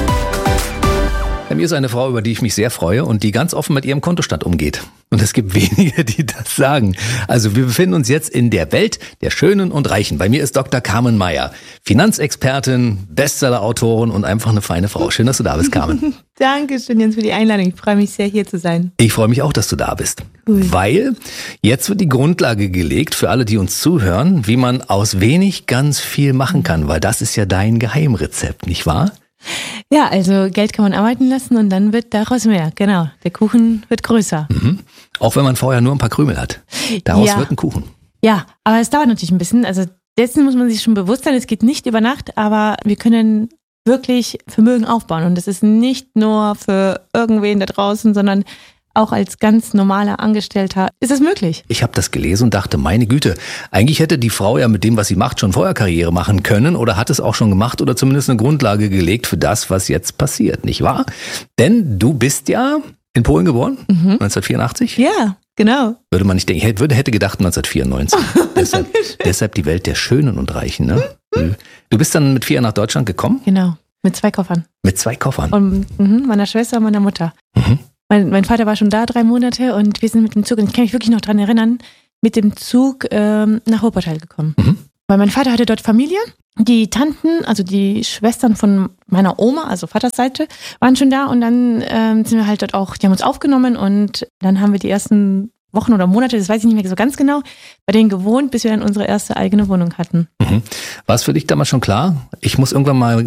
Bei mir ist eine Frau, über die ich mich sehr freue und die ganz offen mit ihrem Kontostand umgeht. Und es gibt wenige, die das sagen. Also wir befinden uns jetzt in der Welt der Schönen und Reichen. Bei mir ist Doktor Carmen Meyer, Finanzexpertin, Bestseller-Autorin und einfach eine feine Frau. Schön, dass du da bist, Carmen.
Dankeschön, Jens, für die Einladung. Ich freue mich sehr, hier zu sein.
Ich freue mich auch, dass du da bist.
Cool.
Weil jetzt wird die Grundlage gelegt für alle, die uns zuhören, wie man aus wenig ganz viel machen kann. Weil das ist ja dein Geheimrezept, nicht wahr?
Ja, also Geld kann man arbeiten lassen und dann wird daraus mehr. Genau, der Kuchen wird größer.
Mhm. Auch wenn man vorher nur ein paar Krümel hat. Daraus
ja.
wird ein Kuchen.
Ja, aber es dauert natürlich ein bisschen. Also dessen muss man sich schon bewusst sein. Es geht nicht über Nacht, aber wir können wirklich Vermögen aufbauen. Und das ist nicht nur für irgendwen da draußen, sondern auch als ganz normaler Angestellter ist es möglich.
Ich habe das gelesen und dachte, meine Güte, eigentlich hätte die Frau ja mit dem, was sie macht, schon vorher Karriere machen können oder hat es auch schon gemacht oder zumindest eine Grundlage gelegt für das, was jetzt passiert, nicht wahr? Denn du bist ja in Polen geboren, mhm. neunzehnhundertvierundachtzig?
Ja, genau.
Würde man nicht denken, ich hätte, hätte gedacht neunzehnhundertvierundneunzig. deshalb, deshalb die Welt der Schönen und Reichen, ne? Du bist dann mit vier nach Deutschland gekommen?
Genau, mit zwei Koffern.
Mit zwei Koffern?
Und mh, meiner Schwester und meiner Mutter.
Mhm.
Mein, mein Vater war schon da drei Monate und wir sind mit dem Zug, und ich kann mich wirklich noch dran erinnern, mit dem Zug ähm, nach Wuppertal gekommen. Mhm. Weil mein Vater hatte dort Familie. Die Tanten, also die Schwestern von meiner Oma, also Vaters Seite, waren schon da und dann ähm, sind wir halt dort auch, die haben uns aufgenommen und dann haben wir die ersten Wochen oder Monate, das weiß ich nicht mehr so ganz genau, bei denen gewohnt, bis wir dann unsere erste eigene Wohnung hatten.
Mhm. War es für dich damals schon klar, ich muss irgendwann mal